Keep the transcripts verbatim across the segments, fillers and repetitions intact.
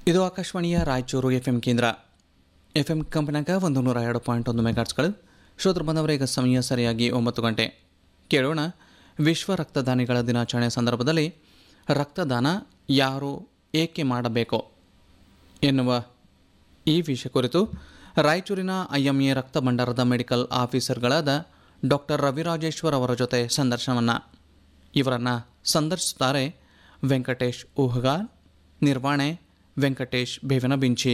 ಇದು ಆಕಾಶವಾಣಿಯ Raichur F M ಕೇಂದ್ರ. ಎಫ್ ಎಂ ಕಂಪನ್ಯಾಗ ಒಂದು ನೂರ ಎರಡು ಪಾಯಿಂಟ್ ಒಂದು ಮೆಗಾಟ್ಸ್ಗಳು. ಶ್ರೋತೃ ಬಂದವರ ಈಗ ಸಮಯ ಸರಿಯಾಗಿ ಒಂಬತ್ತು ಗಂಟೆ. ಕೇಳೋಣ, ವಿಶ್ವ ರಕ್ತದಾನಿಗಳ ದಿನಾಚರಣೆ ಸಂದರ್ಭದಲ್ಲಿ ರಕ್ತದಾನ ಯಾರು ಏಕೆ ಮಾಡಬೇಕು ಎನ್ನುವ ಈ ವಿಷಯ ಕುರಿತು ರಾಯಚೂರಿನ ಐ ಎಂ ಎ ರಕ್ತ ಭಂಡಾರದ ಮೆಡಿಕಲ್ ಆಫೀಸರ್ಗಳಾದ ಡಾಕ್ಟರ್ ರವಿರಾಜೇಶ್ವರ್ ಅವರ ಜೊತೆ ಸಂದರ್ಶನವನ್ನು. ಇವರನ್ನು ಸಂದರ್ಶಿಸುತ್ತಾರೆ ವೆಂಕಟೇಶ್ ಊಹಗಾರ್. ನಿರ್ವಹಣೆ ವೆಂಕಟೇಶ್ ಬೇವಿನ ಬಿಂಚಿ.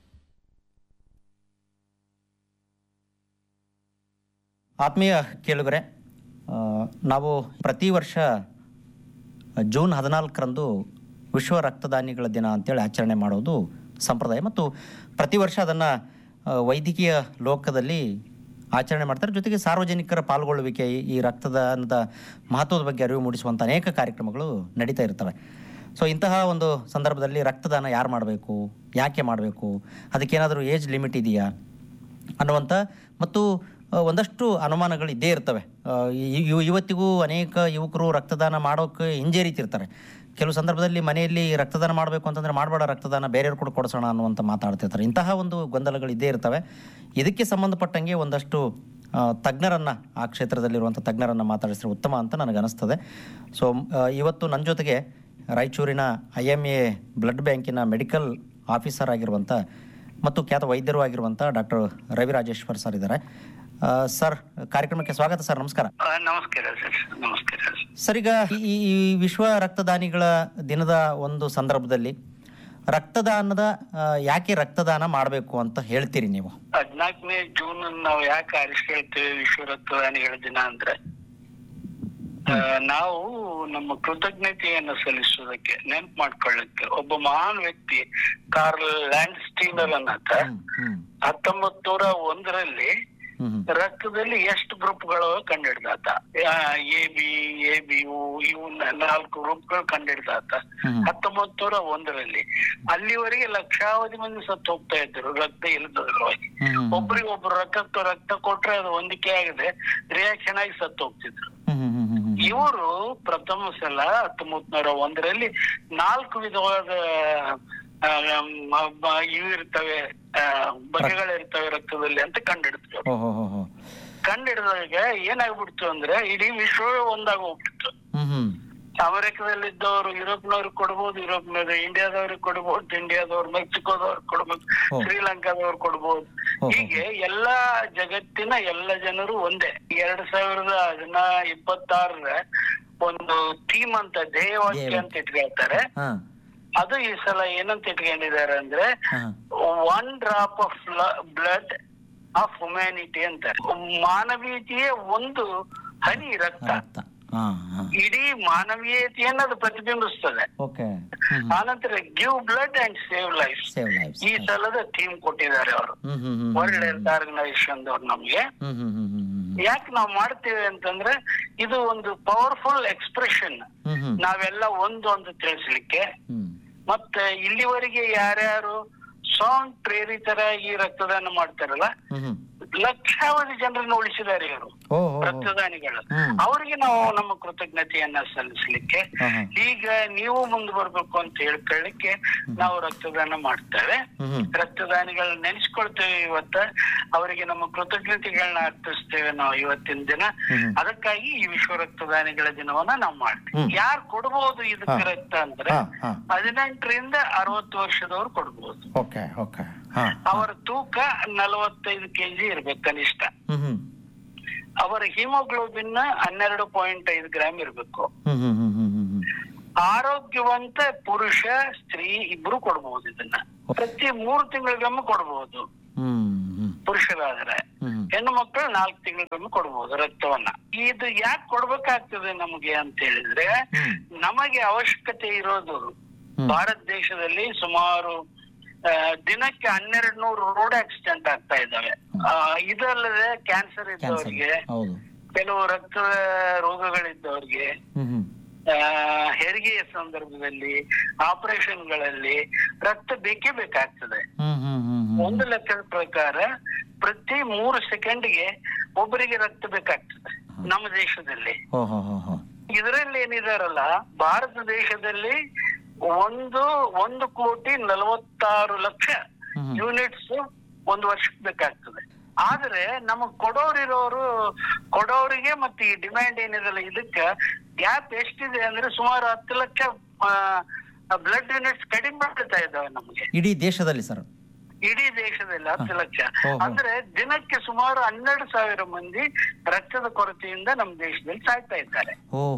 ಆತ್ಮೀಯ ಕೇಳುಗರೆ, ನಾವು ಪ್ರತಿ ವರ್ಷ ಜೂನ್ ಹದಿನಾಲ್ಕರಂದು ವಿಶ್ವ ರಕ್ತದಾನಿಗಳ ದಿನ ಅಂತೇಳಿ ಆಚರಣೆ ಮಾಡೋದು ಸಂಪ್ರದಾಯ ಮತ್ತು ಪ್ರತಿ ವರ್ಷ ಅದನ್ನು ವೈದ್ಯಕೀಯ ಲೋಕದಲ್ಲಿ ಆಚರಣೆ ಮಾಡ್ತಾರೆ. ಜೊತೆಗೆ ಸಾರ್ವಜನಿಕರ ಪಾಲ್ಗೊಳ್ಳುವಿಕೆ, ಈ ರಕ್ತದಾನದ ಮಹತ್ವದ ಬಗ್ಗೆ ಅರಿವು ಮೂಡಿಸುವಂಥ ಅನೇಕ ಕಾರ್ಯಕ್ರಮಗಳು ನಡೀತಾ ಇರ್ತವೆ. ಸೊ ಇಂತಹ ಒಂದು ಸಂದರ್ಭದಲ್ಲಿ ರಕ್ತದಾನ ಯಾರು ಮಾಡಬೇಕು, ಯಾಕೆ ಮಾಡಬೇಕು, ಅದಕ್ಕೇನಾದರೂ ಏಜ್ ಲಿಮಿಟ್ ಇದೆಯಾ ಅನ್ನುವಂಥ ಮತ್ತು ಒಂದಷ್ಟು ಅನುಮಾನಗಳು ಇದ್ದೇ ಇರ್ತವೆ. ಇವತ್ತಿಗೂ ಅನೇಕ ಯುವಕರು ರಕ್ತದಾನ ಮಾಡೋಕ್ಕೆ ಹಿಂಜರಿತಿರ್ತಾರೆ. ಕೆಲವು ಸಂದರ್ಭದಲ್ಲಿ ಮನೆಯಲ್ಲಿ ರಕ್ತದಾನ ಮಾಡಬೇಕು ಅಂತಂದರೆ ಮಾಡಬೇಡ, ರಕ್ತದಾನ ಬೇರೆಯವ್ರು ಕೂಡ ಕೊಡಿಸೋಣ ಅನ್ನುವಂಥ ಮಾತಾಡ್ತಿರ್ತಾರೆ. ಇಂತಹ ಒಂದು ಗೊಂದಲಗಳು ಇದ್ದೇ ಇರ್ತವೆ. ಇದಕ್ಕೆ ಸಂಬಂಧಪಟ್ಟಂಗೆ ಒಂದಷ್ಟು ತಜ್ಞರನ್ನು, ಆ ಕ್ಷೇತ್ರದಲ್ಲಿರುವಂಥ ತಜ್ಞರನ್ನು ಮಾತಾಡಿಸಿದ್ರೆ ಉತ್ತಮ ಅಂತ ನನಗನ್ನಿಸ್ತದೆ. ಸೊ ಇವತ್ತು ನನ್ನ ಜೊತೆಗೆ ರಾಯಚೂರಿನ ಐ ಎಮ್ ಎ ಬ್ಲಡ್ ಬ್ಯಾಂಕಿನ ಮೆಡಿಕಲ್ ಆಫೀಸರ್ ಆಗಿರುವಂಥ ಮತ್ತು ಖ್ಯಾತ ವೈದ್ಯರು ಆಗಿರುವಂಥ ಡಾಕ್ಟರ್ ರವಿರಾಜೇಶ್ವರ್ ಸರ್ ಇದ್ದಾರೆ. ಸರ್, ಕಾರ್ಯಕ್ರಮಕ್ಕೆ ಸ್ವಾಗತ ಸರ್. ನಮಸ್ಕಾರ. ನಮಸ್ಕಾರ ಸರ್. ನಮಸ್ಕಾರ ಸರ್, ಈಗ ಈ ವಿಶ್ವ ರಕ್ತದಾನಿಗಳ ದಿನದ ಒಂದು ಸಂದರ್ಭದಲ್ಲಿ ರಕ್ತದಾನದ ಯಾಕೆ ರಕ್ತದಾನ ಮಾಡಬೇಕು ಅಂತ ಹೇಳ್ತೀರಿ ನೀವು? ಹದಿನಾಲ್ಕನೇ ಜೂನ್ ನಾವು ಯಾಕೆ ಆರಿಸ್ಕೊಳ್ತೇವೆ ವಿಶ್ವ ರಕ್ತದಾನಿಗಳ ದಿನ ಅಂದ್ರೆ, ನಾವು ನಮ್ಮ ಕೃತಜ್ಞತೆಯನ್ನು ಸಲ್ಲಿಸೋದಕ್ಕೆ, ನೆನ್ಪು ಮಾಡ್ಕೊಳ್ಳಕ್ಕೆ ಒಬ್ಬ ಮಹಾನ್ ವ್ಯಕ್ತಿ ಕಾರ್ಲ್ ಲ್ಯಾಂಡ್ ಸ್ಟೀನರ್ ಅನ್ನತ ಹತ್ತೊಂಬತ್ ನೂರ ಒಂದರಲ್ಲಿ ರಕ್ತದಲ್ಲಿ ಎಷ್ಟು ಗ್ರೂಪ್ಗಳು ಕಂಡಿಡ್ದಾತ. ಎ ಬಿ ಎ ಬಿ ಇವು ನಾಲ್ಕು ಗ್ರೂಪ್ಗಳು ಕಂಡಿಡ್ದಾತ ಹತ್ತೊಂಬತ್ ನೂರ ಒಂದರಲ್ಲಿ. ಅಲ್ಲಿವರೆಗೆ ಲಕ್ಷಾವಧಿ ಮಂದಿ ಸತ್ತು ಹೋಗ್ತಾ ಇದ್ರು ರಕ್ತ ಇಲ್ಲದವಾಗಿ. ಒಬ್ರಿಗೊಬ್ರು ರಕ್ತ ರಕ್ತ ಕೊಟ್ರೆ ಅದು ಹೊಂದಿಕೆ ಆಗದೆ ರಿಯಾಕ್ಷನ್ ಆಗಿ ಸತ್ತು ಹೋಗ್ತಿದ್ರು. ಇವರು ಪ್ರಥಮ ಸಲ ಹತ್ತೊಂಬತ್ ನೂರ ಒಂದರಲ್ಲಿ ನಾಲ್ಕು ವಿಧವಾದ ಇವು ಇರ್ತವೆ, ಬಗೆಗಳಿರ್ತವೆ ರಕ್ತದಲ್ಲಿ ಅಂತ ಕಂಡಿಡ್ತಾರೆ. ಕಂಡಿಡಿದಾಗ ಏನಾಗ್ಬಿಡ್ತು ಅಂದ್ರೆ ಇಡೀ ವಿಶ್ವವೇ ಒಂದಾಗ ಹೋಗ್ಬಿಡ್ತು. ಅಮೆರಿಕದಲ್ಲಿದ್ದವರು ಯುರೋಪ್ನವ್ರಿಗೆ ಕೊಡ್ಬೋದು, ಯುರೋಪ್ನವ್ರು ಇಂಡಿಯಾದವ್ರಿಗೆ ಕೊಡ್ಬೋದು, ಇಂಡಿಯಾದವ್ರು ಮೆಕ್ಸಿಕೋದವ್ರಿಗೆ ಕೊಡ್ಬೋದು, ಶ್ರೀಲಂಕಾದವ್ರು ಕೊಡ್ಬೋದು. ಹೀಗೆ ಎಲ್ಲಾ ಜಗತ್ತಿನ ಎಲ್ಲ ಜನರು ಒಂದೇ. ಎರಡ್ ಸಾವಿರದ ಹದಿನ ಇಪ್ಪತ್ತಾರರ ಒಂದು ಥೀಮ್ ಅಂತ, ಧ್ಯೇಯವಾಕ್ಯ ಅಂತ ಇಟ್ಕೊಳ್ತಾರೆ. ಅದು ಈ ಸಲ ಏನಂತ ಇಟ್ಕೊಂಡಿದ್ದಾರೆ ಅಂದ್ರೆ one drop of blood of humanity ಅಂತಾರೆ. ಮಾನವೀಯತೆಯೇ ಒಂದು ಹನಿ ರಕ್ತ, ಇಡೀ ಮಾನವೀಯತೆಯನ್ನು ಅದು ಪ್ರತಿಬಿಂಬಿಸ್ತದೆ. ಆನಂತರ give blood and save life ಈ ಸಲದ ಥೀಮ್ ಕೊಟ್ಟಿದ್ದಾರೆ ಅವರು, ವರ್ಲ್ಡ್ ಹೆಲ್ತ್ ಆರ್ಗನೈಸೇಷನ್ ಅವ್ರು ನಮ್ಗೆ. ಯಾಕೆ ನಾವು ಮಾಡ್ತೇವೆ ಅಂತಂದ್ರೆ ಇದು ಒಂದು ಪವರ್ಫುಲ್ ಎಕ್ಸ್ಪ್ರೆಷನ್, ನಾವೆಲ್ಲ ಒಂದು ಅಂತ ತಿಳಿಸ್ಲಿಕ್ಕೆ. ಮತ್ತೆ ಇಲ್ಲಿವರೆಗೆ ಯಾರ್ಯಾರು ಸಾಂಗ್ ಪ್ರೇರಿತರಾಗಿ ರಕ್ತದಾನ ಮಾಡ್ತಾರಲ್ಲ, ಲಕ್ಷಾವಧಿ ಜನರನ್ನು ಉಳಿಸಿದ್ದಾರೆ ಇವರು ರಕ್ತದಾನಿಗಳು. ಅವರಿಗೆ ನಾವು ನಮ್ಮ ಕೃತಜ್ಞತೆಯನ್ನ ಸಲ್ಲಿಸಲಿಕ್ಕೆ, ಈಗ ನೀವು ಮುಂದೆ ಬರ್ಬೇಕು ಅಂತ ಹೇಳ್ಕೊಳ್ಳಿಕ್ಕೆ ನಾವು ರಕ್ತದಾನ ಮಾಡ್ತೇವೆ. ರಕ್ತದಾನಿಗಳನ್ನ ನೆನೆಸ್ಕೊಳ್ತೇವೆ ಇವತ್ತ, ಅವರಿಗೆ ನಮ್ಮ ಕೃತಜ್ಞತೆಗಳನ್ನ ಅರ್ಪಿಸ್ತೇವೆ ನಾವು ಇವತ್ತಿನ ದಿನ. ಅದಕ್ಕಾಗಿ ಈ ವಿಶ್ವ ರಕ್ತದಾನಿಗಳ ದಿನವನ್ನ ನಾವು ಮಾಡ್ತೀವಿ. ಯಾರು ಕೊಡ್ಬೋದು ಇದಕ್ಕೆ ರಕ್ತ ಅಂದ್ರೆ ಹದಿನೆಂಟರಿಂದ ಅರವತ್ತು ವರ್ಷದವ್ರು ಕೊಡ್ಬೋದು. ಅವರ ತೂಕ ನಲವತ್ತೈದು ಕೆಜಿ ಇರ್ಬೇಕು ಕನಿಷ್ಠ. ಅವರ ಹಿಮೋಗ್ಲೋಬಿನ್ ಹನ್ನೆರಡು ಪಾಯಿಂಟ್ ಐದು ಗ್ರಾಮ್ ಇರ್ಬೇಕು. ಆರೋಗ್ಯವಂತ ಪುರುಷ ಸ್ತ್ರೀ ಇಬ್ರು ಕೊಡ್ಬಹುದು ಇದನ್ನ. ಪ್ರತಿ ಮೂರು ತಿಂಗಳಿಗೊಮ್ಮೆ ಕೊಡ್ಬಹುದು ಪುರುಷರಾದ್ರೆ. ಹೆಣ್ಣು ಮಕ್ಕಳು ನಾಲ್ಕು ತಿಂಗಳಿಗೊಮ್ಮೆ ಕೊಡ್ಬಹುದು ರಕ್ತವನ್ನ. ಇದು ಯಾಕೆ ಕೊಡ್ಬೇಕಾಗ್ತದೆ ನಮಗೆ ಅಂತ ಹೇಳಿದ್ರೆ, ನಮಗೆ ಅವಶ್ಯಕತೆ ಇರೋದು ಭಾರತ ದೇಶದಲ್ಲಿ ಸುಮಾರು ದಿನಕ್ಕೆ ಹನ್ನೆರಡು ನೂರು ರೋಡ್ ಆಕ್ಸಿಡೆಂಟ್ ಆಗ್ತಾ ಇದ್ದಾವೆ. ಇದಲ್ಲದೆ ಕ್ಯಾನ್ಸರ್ ಇದ್ದವ್ರಿಗೆ, ಕೆಲವು ರಕ್ತ ರೋಗಗಳಿದ್ದವ್ರಿಗೆ, ಹೆರಿಗೆಯ ಸಂದರ್ಭದಲ್ಲಿ, ಆಪರೇಷನ್ಗಳಲ್ಲಿ ರಕ್ತ ಬೇಕೇ ಬೇಕಾಗ್ತದೆ. ಒಂದು ಲೆಕ್ಕದ ಪ್ರಕಾರ ಪ್ರತಿ ಮೂರು ಸೆಕೆಂಡ್ಗೆ ಒಬ್ಬರಿಗೆ ರಕ್ತ ಬೇಕಾಗ್ತದೆ ನಮ್ಮ ದೇಶದಲ್ಲಿ. ಇದರಲ್ಲಿ ಏನಿದಾರಲ್ಲ, ಭಾರತ ದೇಶದಲ್ಲಿ ಒಂದು ಒಂದು ಕೋಟಿ ನಲವತ್ತಾರು ಲಕ್ಷ ಯೂನಿಟ್ಸ್ ಒಂದು ವರ್ಷಕ್ಕೆ ಬೇಕಾಗ್ತದೆ. ಆದ್ರೆ ನಮಗ್ ಕೊಡೋರಿರೋರು ಕೊಡೋರಿಗೆ ಮತ್ತೆ ಈ ಡಿಮ್ಯಾಂಡ್ ಏನಿರಲ್ಲ ಇದಕ್ಕೆ ಗ್ಯಾಪ್ ಎಷ್ಟಿದೆ ಅಂದ್ರೆ ಸುಮಾರು ಹತ್ತು ಲಕ್ಷ ಬ್ಲಡ್ ಯೂನಿಟ್ಸ್ ಕಡಿಮೆ ಮಾಡ್ತಾ ಇದ್ದಾವೆ ನಮ್ಗೆ ಇಡೀ ದೇಶದಲ್ಲಿ ಸರ್. ಇಡೀ ದೇಶದಲ್ಲಿ ಹತ್ತು ಲಕ್ಷ ಅಂದ್ರೆ ದಿನಕ್ಕೆ ಸುಮಾರು ಹನ್ನೆರಡು ಸಾವಿರ ಮಂದಿ ರಕ್ತದ ಕೊರತೆಯಿಂದ ನಮ್ಮ ದೇಶದಲ್ಲಿ ಸಾಯ್ತಾ ಇದ್ದಾರೆ.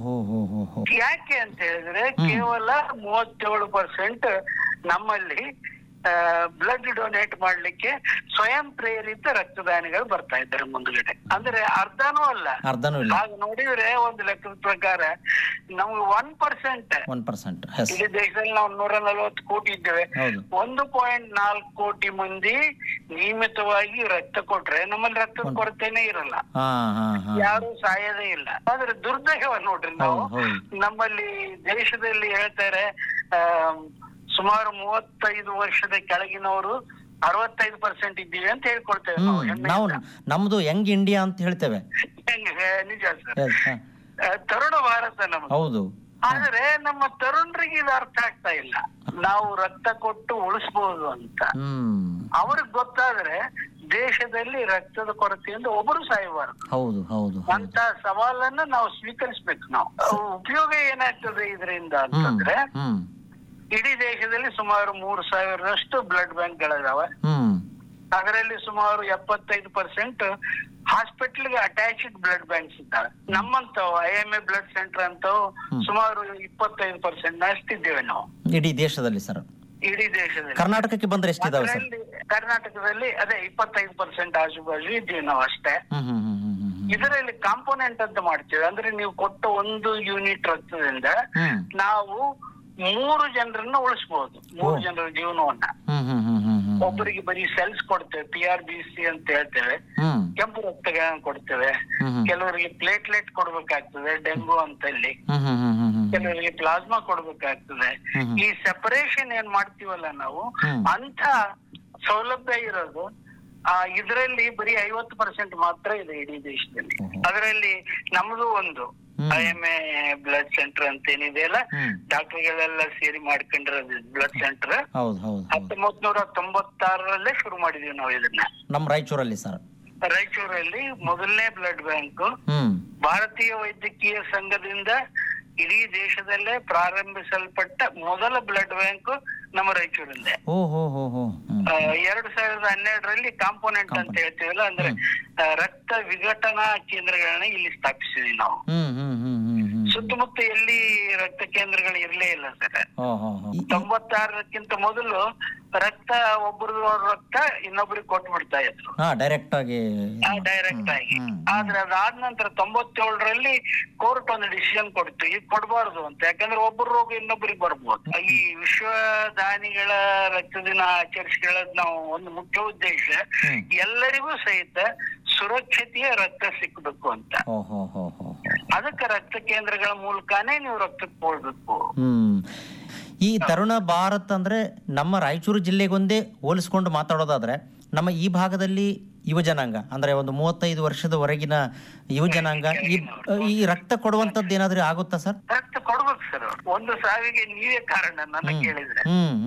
ಯಾಕೆ ಅಂತ ಹೇಳಿದ್ರೆ ಕೇವಲ ಮೂವತ್ತೇಳು ಪರ್ಸೆಂಟ್ ನಮ್ಮಲ್ಲಿ ಬ್ಲಡ್ ಡೊನೇಟ್ ಮಾಡ್ಲಿಕ್ಕೆ ಸ್ವಯಂ ಪ್ರೇರಿತ ರಕ್ತದಾನಿಗಳು ಬರ್ತಾ ಇದ್ದಾರೆ ಮುಂದ್ಗಡೆ. ಅಂದ್ರೆ ಅರ್ಧನೂ ಅಲ್ಲ, ಹಾಗೆ ನೋಡಿದ್ರೆ ಒಂದು ಲೆಕ್ಕದ ಪ್ರಕಾರ ನಮ್ಗೆ ಒನ್ ಪರ್ಸೆಂಟ್ ಒನ್ ಪರ್ಸೆಂಟ್ ಇಡೀ ದೇಶದಲ್ಲಿ ನಾವು ನೂರ ನಲವತ್ತು ಕೋಟಿ ಇದ್ದೇವೆ. ಒಂದು ಪಾಯಿಂಟ್ ನಾಲ್ಕು ಕೋಟಿ ಮಂದಿ ನಿಯಮಿತವಾಗಿ ರಕ್ತ ಕೊಟ್ರೆ ನಮ್ಮಲ್ಲಿ ರಕ್ತದ ಕೊರತೆನೇ ಇರಲ್ಲ, ಯಾರು ಸಾಯೋದೇ ಇಲ್ಲ. ಆದ್ರೆ ದುರ್ದೈವ ನೋಡ್ರಿ, ನಾವು ನಮ್ಮಲ್ಲಿ ದೇಶದಲ್ಲಿ ಹೇಳ್ತಾರೆ ಆ ಸುಮಾರು ಮೂವತ್ತೈದು ವರ್ಷದ ಕೆಳಗಿನವರು ಅರವತ್ತೈದು ಪರ್ಸೆಂಟ್ ಇದ್ದೀವಿ ಅಂತ ಹೇಳ್ಕೊಳ್ತೇವೆ ನಾವು. ನಮ್ದು ಯಂಗ್ ಇಂಡಿಯಾ ಅಂತ ಹೇಳ್ತೇವೆ. ನಿಜ ಸರ್, ತರುಣ ಭಾರತ ನಮ್ದು. ಹೌದು. ಆದ್ರೆ ನಮ್ಮ ತರುಣರಿಗೆ ಇದು ಅರ್ಥ ಆಗ್ತಾ ಇಲ್ಲ, ನಾವು ರಕ್ತ ಕೊಟ್ಟು ಉಳಿಸಬಹುದು ಅಂತ. ಅವ್ರಿಗೆ ಗೊತ್ತಾದ್ರೆ ದೇಶದಲ್ಲಿ ರಕ್ತದ ಕೊರತೆಯಿಂದ ಒಬ್ಬರು ಸಾಯಬಾರದು. ಹೌದು ಹೌದು ಅಂತ ಸವಾಲನ್ನ ನಾವು ಸ್ವೀಕರಿಸ್ಬೇಕು. ನಾವು ಉಪಯೋಗ ಏನಾಗ್ತದೆ ಇದರಿಂದ ಅಂತಂದ್ರೆ, ಇಡೀ ದೇಶದಲ್ಲಿ ಸುಮಾರು ಮೂರು ಸಾವಿರದಷ್ಟು ಬ್ಲಡ್ ಬ್ಯಾಂಕ್ ಗಳಿದಾವೆ. ಅದರಲ್ಲಿ ಸುಮಾರು ಎಪ್ಪತ್ತೈದು ಪರ್ಸೆಂಟ್ ಹಾಸ್ಪಿಟಲ್ಗೆ ಅಟ್ಯಾಚ್ಡ್ ಬ್ಲಡ್ ಬ್ಯಾಂಕ್ಸ್ ಇದ್ದಾವೆ. ನಮ್ಮಂತವು I M A blood centre ಅಂತವು ಸುಮಾರು ಇಪ್ಪತ್ತೈದು ಪರ್ಸೆಂಟ್ ಅಷ್ಟಿದ್ದೇವೆ ನಾವು ಇಡೀ ದೇಶದಲ್ಲಿ ಸರ್. ಇಡೀ ದೇಶದಲ್ಲಿ. ಕರ್ನಾಟಕಕ್ಕೆ ಬಂದ್ರೆ ಎಷ್ಟಿದಾವೆ ಸರ್? ಕರ್ನಾಟಕದಲ್ಲಿ ಅದೇ ಇಪ್ಪತ್ತೈದು ಪರ್ಸೆಂಟ್ ಆಜುಬಾಜು ಇದ್ದೀವಿ ನಾವು ಅಷ್ಟೇ. ಇದರಲ್ಲಿ ಕಾಂಪೋನೆಂಟ್ ಅಂತ ಮಾಡ್ತೀವಿ. ಅಂದ್ರೆ ನೀವು ಕೊಟ್ಟ ಒಂದು ಯೂನಿಟ್ ರಕ್ತದಿಂದ ನಾವು ಮೂರು ಜನರನ್ನ ಉಳಿಸಬಹುದು, ಮೂರು ಜನರ ಜೀವನವನ್ನ. ಒಬ್ಬರಿಗೆ ಬರೀ ಸೆಲ್ಸ್ ಕೊಡ್ತೇವೆ, ಪಿ ಆರ್ ಬಿ ಸಿ ಅಂತ ಹೇಳ್ತೇವೆ, ಕೆಂಪು ರಕ್ತಗಳನ್ನ ಕೊಡ್ತೇವೆ. ಕೆಲವರಿಗೆ ಪ್ಲೇಟ್ಲೆಟ್ ಕೊಡ್ಬೇಕಾಗ್ತದೆ, ಡೆಂಗು ಅಂತ ಇಲ್ಲಿ. ಕೆಲವರಿಗೆ ಪ್ಲಾಸ್ಮಾ ಕೊಡ್ಬೇಕಾಗ್ತದೆ. ಈ ಸೆಪರೇಷನ್ ಏನ್ ಮಾಡ್ತೀವಲ್ಲ ನಾವು, ಅಂತ ಸೌಲಭ್ಯ ಇರೋದು ಆ ಇದರಲ್ಲಿ ಬರೀ ಐವತ್ತು ಪರ್ಸೆಂಟ್ ಮಾತ್ರ ಇದೆ ಇಡೀ ದೇಶದಲ್ಲಿ. ಅದರಲ್ಲಿ ನಮ್ದು ಒಂದು I M A blood centre ಅಂತ ಏನಿದೆಯಲ್ಲ, ಡಾಕ್ಟರ್ಗಳೆಲ್ಲ ಸೇರಿ ಮಾಡ್ಕೊಂಡಿರೋದು ಬ್ಲಡ್ ಸೆಂಟರ್. ಹತ್ತೊಂಬತ್ ನೂರ ತೊಂಬತ್ತಾರರಲ್ಲೇ ಶುರು ಮಾಡಿದೀವಿ ನಾವು ಇದನ್ನ ನಮ್ ರಾಯಚೂರಲ್ಲಿ ಸರ್. ರಾಯಚೂರಲ್ಲಿ ಮೊದಲನೇ ಬ್ಲಡ್ ಬ್ಯಾಂಕ್ ಭಾರತೀಯ ವೈದ್ಯಕೀಯ ಸಂಘದಿಂದ ಇಡೀ ದೇಶದಲ್ಲೇ ಪ್ರಾರಂಭಿಸಲ್ಪಟ್ಟ ಮೊದಲ ಬ್ಲಡ್ ಬ್ಯಾಂಕ್ ನಮ್ಮ ರಾಯಚೂರಲ್ಲೇ. ಎರಡ್ ಸಾವಿರದ ಹನ್ನೆರಡರಲ್ಲಿ ಕಾಂಪೋನೆಂಟ್ ಅಂತ ಹೇಳ್ತೀವಲ್ಲ, ಅಂದ್ರೆ ರಕ್ತ ವಿಘಟನಾ ಕೇಂದ್ರಗಳನ್ನ ಇಲ್ಲಿ ಸ್ಥಾಪಿಸಿದ್ವಿ ನಾವು. ಸುತ್ತಮುತ್ತ ಎಲ್ಲಿ ರಕ್ತ ಕೇಂದ್ರಗಳು ಇರ್ಲೇ ಇಲ್ಲ ಸರ್. ತೊಂಬತ್ತಾರಕ್ಕಿಂತ ಮೊದಲು ರಕ್ತ ಒಬ್ಬರು ರಕ್ತ ಇನ್ನೊಬ್ರಿಗೆ ಕೊಟ್ಬಿಡ್ತಾ ಇದ್ರು ಡೈರೆಕ್ಟ್ ಆಗಿ ಡೈರೆಕ್ಟ್ ಆಗಿ ಆದ್ರೆ ಅದಾದ ನಂತರ ತೊಂಬತ್ತೇಳರಲ್ಲಿ ಕೋರ್ಟ್ ಒಂದು ಡಿಸಿಷನ್ ಕೊಡ್ತು, ಈಗ ಕೊಡ್ಬಾರ್ದು ಅಂತ. ಯಾಕಂದ್ರೆ ಒಬ್ಬರು ರೋಗ ಇನ್ನೊಬ್ರಿಗೆ ಬರ್ಬೋದು. ಈ ವಿಶ್ವ ದಾನಿಗಳ ರಕ್ತ ದಿನ ಆಚರಿಸಿಕೊಳ್ಳೋದು ನಾವು ಒಂದು ಮುಖ್ಯ ಉದ್ದೇಶ ಎಲ್ಲರಿಗೂ ಸಹಿತ ಸುರಕ್ಷತೆಯ ರಕ್ತ ಸಿಕ್ಬೇಕು ಅಂತ. ಅದಕ್ಕೆ ರಕ್ತ ಕೇಂದ್ರಗಳ ಮೂಲಕನೇ ನೀವು ರಕ್ತ ಕೊಡ್ಬೇಕು. ಈ ತರುಣ ಭಾರತ್ ಅಂದ್ರೆ ನಮ್ಮ ರಾಯಚೂರು ಜಿಲ್ಲೆಗೊಂದೇ ಹೋಲಿಸ್ಕೊಂಡು ಮಾತಾಡೋದಾದ್ರೆ, ನಮ್ಮ ಈ ಭಾಗದಲ್ಲಿ ಯುವ ಜನಾಂಗ ಅಂದ್ರೆ ಒಂದು ಮೂವತ್ತೈದು ವರ್ಷದವರೆಗಿನ ಯುವ ಜನಾಂಗ ಈ ಈ ರಕ್ತ ಕೊಡುವಂತದ್ದು ಏನಾದ್ರೂ ಆಗುತ್ತಾ ಸರ್? ರಕ್ತ ಕೊಡ್ಬೇಕು ಸರ್. ಒಂದು ಸಾವಿಗೆ ನೀವೇ ಕಾರಣ ನನ್ನ ಕೇಳಿದ್ರೆ.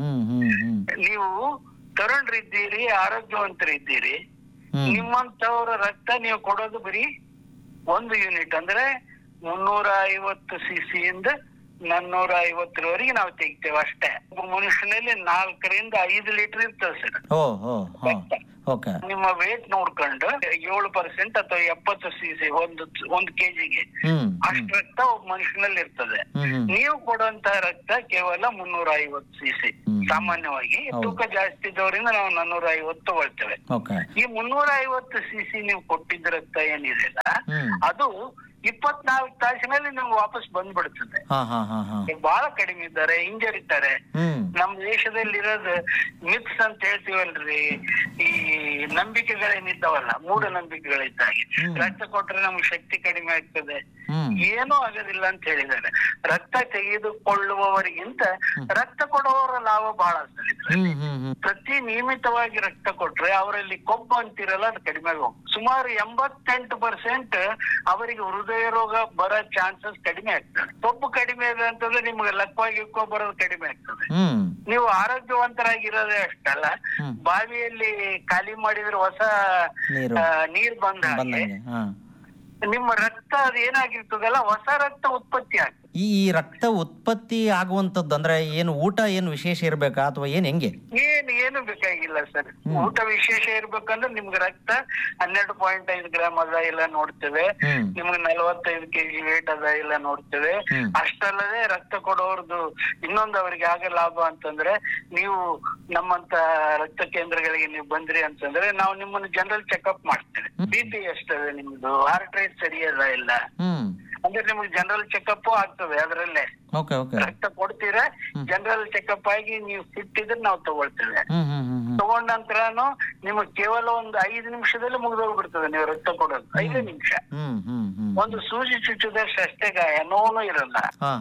ನೀವು ತರುಣರಿದ್ದೀರಿ, ಆರೋಗ್ಯವಂತರಿದ್ದೀರಿ, ನಿಮ್ಮಂತವ್ರ ರಕ್ತ ನೀವು ಕೊಡೋದು ಬರೀ ಒಂದು ಯೂನಿಟ್ ಅಂದ್ರೆ ಮುನ್ನೂರ ಐವತ್ತು ಸಿ ಸಿ ಇಂದ ನಾನ್ನೂರ ಐವತ್ತರವರೆಗೆ ನಾವು ತೆಗಿತೇವೆ ಅಷ್ಟೇ. ಮನುಷ್ಯನಲ್ಲಿ ನಾಲ್ಕರಿಂದ ಐದು ಲೀಟರ್ ಇರ್ತದೆ ಸರ್. ನಿಮ್ಮ ವೇಟ್ ನೋಡ್ಕೊಂಡು ಏಳು ಪರ್ಸೆಂಟ್ ಅಥವಾ ಎಪ್ಪತ್ತು ಸಿ ಸಿ ಒಂದು ಒಂದು ಕೆಜಿಗೆ ಅಷ್ಟು ರಕ್ತ ಒಬ್ಬ ಮನುಷ್ಯನಲ್ಲಿ ಇರ್ತದೆ. ನೀವು ಕೊಡುವಂತಹ ರಕ್ತ ಕೇವಲ ಮುನ್ನೂರ ಐವತ್ತು ಸಿ ಸಿ. ಸಾಮಾನ್ಯವಾಗಿ ತೂಕ ಜಾಸ್ತಿ ಇದ್ದವರಿಂದ ನಾವು ನಾನ್ನೂರ ಐವತ್ತು ತಗೊಳ್ತೇವೆ. ಈ ಮುನ್ನೂರ ಐವತ್ತು ಸಿ ಸಿ ನೀವು ಕೊಟ್ಟಿದ್ದ ರಕ್ತ ಏನಿದೆಯಲ್ಲ, ಅದು ಇಪ್ಪತ್ನಾಲ್ಕು ತಾಸಿನಲ್ಲಿ ನಿಮ್ಗೆ ವಾಪಸ್ ಬಂದ್ಬಿಡ್ತದೆ. ಬಹಳ ಕಡಿಮೆ ಇದ್ದಾರೆ, ಇಂಜರ್ ಇದ್ದಾರೆ. ನಮ್ ದೇಶದಲ್ಲಿ ಇರೋದು ಮಿಕ್ಸ್ ಅಂತ ಹೇಳ್ತೀವಲ್ರಿ, ಈ ನಂಬಿಕೆಗಳೇನಿದ್ದಾವಲ್ಲ, ಮೂಢ ನಂಬಿಕೆಗಳಿದ್ದಾಗೆ. ರಕ್ತ ಕೊಟ್ರೆ ನಮ್ಗೆ ಶಕ್ತಿ ಕಡಿಮೆ ಆಗ್ತದೆ, ಏನೂ ಆಗೋದಿಲ್ಲ ಅಂತ ಹೇಳಿದ್ದಾರೆ. ರಕ್ತ ತೆಗೆದುಕೊಳ್ಳುವವರಿಗಿಂತ ರಕ್ತ ಕೊಡುವವರ ಲಾಭ ಬಹಳ ಸರ್. ಪ್ರತಿ ನಿಯಮಿತವಾಗಿ ರಕ್ತ ಕೊಟ್ರೆ ಅವರಲ್ಲಿ ಕೊಬ್ಬು ಅಂತಿರಲ್ಲ ಅದು ಕಡಿಮೆ ಹೋಗುತ್ತೆ. ಸುಮಾರು ಎಂಬತ್ತೆಂಟು ಪರ್ಸೆಂಟ್ ಅವರಿಗೆ ಹೃದಯ ರೋಗ ಬರೋ ಚಾನ್ಸಸ್ ಕಡಿಮೆ ಆಗ್ತದೆ. ಕೊಬ್ಬು ಕಡಿಮೆ ಇದೆ ಅಂತಂದ್ರೆ ನಿಮ್ಗೆ ಲಕ್ವಾಗಿ ಕೊಬ್ಬು ಬರೋದು ಕಡಿಮೆ ಆಗ್ತದೆ. ನೀವು ಆರೋಗ್ಯವಂತರಾಗಿರೋದೇ ಅಷ್ಟಲ್ಲ, ಬಾವಿಯಲ್ಲಿ ಖಾಲಿ ಮಾಡಿದ್ರೆ ಹೊಸ ನೀರ್ ಬಂದ ನಿಮ್ಮ ರಕ್ತ ಅದು ಏನಾಗಿರ್ತದಲ್ಲ ಹೊಸ ರಕ್ತ ಉತ್ಪತ್ತಿ ಆಗ್ತದೆ. ಈ ರಕ್ತ ಉತ್ಪತ್ತಿ ಆಗುವಂತದ್ದು ಅಂದ್ರೆ ಏನು ಊಟ ಏನು ವಿಶೇಷ ಇರ್ಬೇಕಾ ಅಥವಾ ಏನ್ ಹೆಂಗೆ? ಏನ್ ಏನು ಬೇಕಾಗಿಲ್ಲ ಸರ್. ಊಟ ವಿಶೇಷ ಇರ್ಬೇಕಂದ್ರೆ ನಿಮ್ಗೆ ರಕ್ತ ಹನ್ನೆರಡು ಪಾಯಿಂಟ್ ಐದು ಗ್ರಾಮ್ ಅದ ಇಲ್ಲ ನೋಡ್ತೇವೆ, ನಿಮ್ಗೆ ನಲವತ್ತೈದು ಕೆಜಿ ವೇಟ್ ಅದ ಇಲ್ಲ ನೋಡ್ತೇವೆ. ಅಷ್ಟಲ್ಲದೆ ರಕ್ತ ಕೊಡೋರ್ದು ಇನ್ನೊಂದು ಅವರಿಗೆ ಆಗ ಲಾಭ ಅಂತಂದ್ರೆ, ನೀವು ನಮ್ಮಂತ ರಕ್ತ ಕೇಂದ್ರಗಳಿಗೆ ನೀವು ಬಂದ್ರಿ ಅಂತಂದ್ರೆ ನಾವು ನಿಮ್ಮನ್ನು ಜನರಲ್ ಚೆಕ್ಅಪ್ ಮಾಡ್ತೇವೆ. ಬಿ ಪಿ ಎಷ್ಟದೆ ನಿಮ್ದು, ಹಾರ್ಟ್ ರೇಟ್ ಸರಿ ಅದ ಇಲ್ಲ ಅಂದ್ರೆ ನಿಮ್ಗೆ ಜನರಲ್ ಚೆಕ್ಅಪ್ ಆಗ್ತದೆ. ಅದರಲ್ಲೇ ರಕ್ತ ಕೊಡ್ತೀರಾ, ಜನರಲ್ ಚೆಕ್ಅಪ್ ಆಗಿ ನೀವು ಫಿಟ್ ಇದ್ರೆ ನಾವು ತಗೊಳ್ತೇವೆ. ತಗೊಂಡ ನಂತರನು ನಿಮಗ್ ಕೇವಲ ಒಂದು ಐದು ನಿಮಿಷದಲ್ಲಿ ಮುಗಿದೋಗ್ಬಿಡ್ತದೆ ನೀವು ರಕ್ತ ಕೊಡೋದು. ಐದೇ ನಿಮಿಷ, ಒಂದು ಸೂಜಿ ಚುಚ್ಚುದಷ್ಟು ಅಷ್ಟೇ, ಗಾಯ ನೋವು ಇರಲ್ಲ.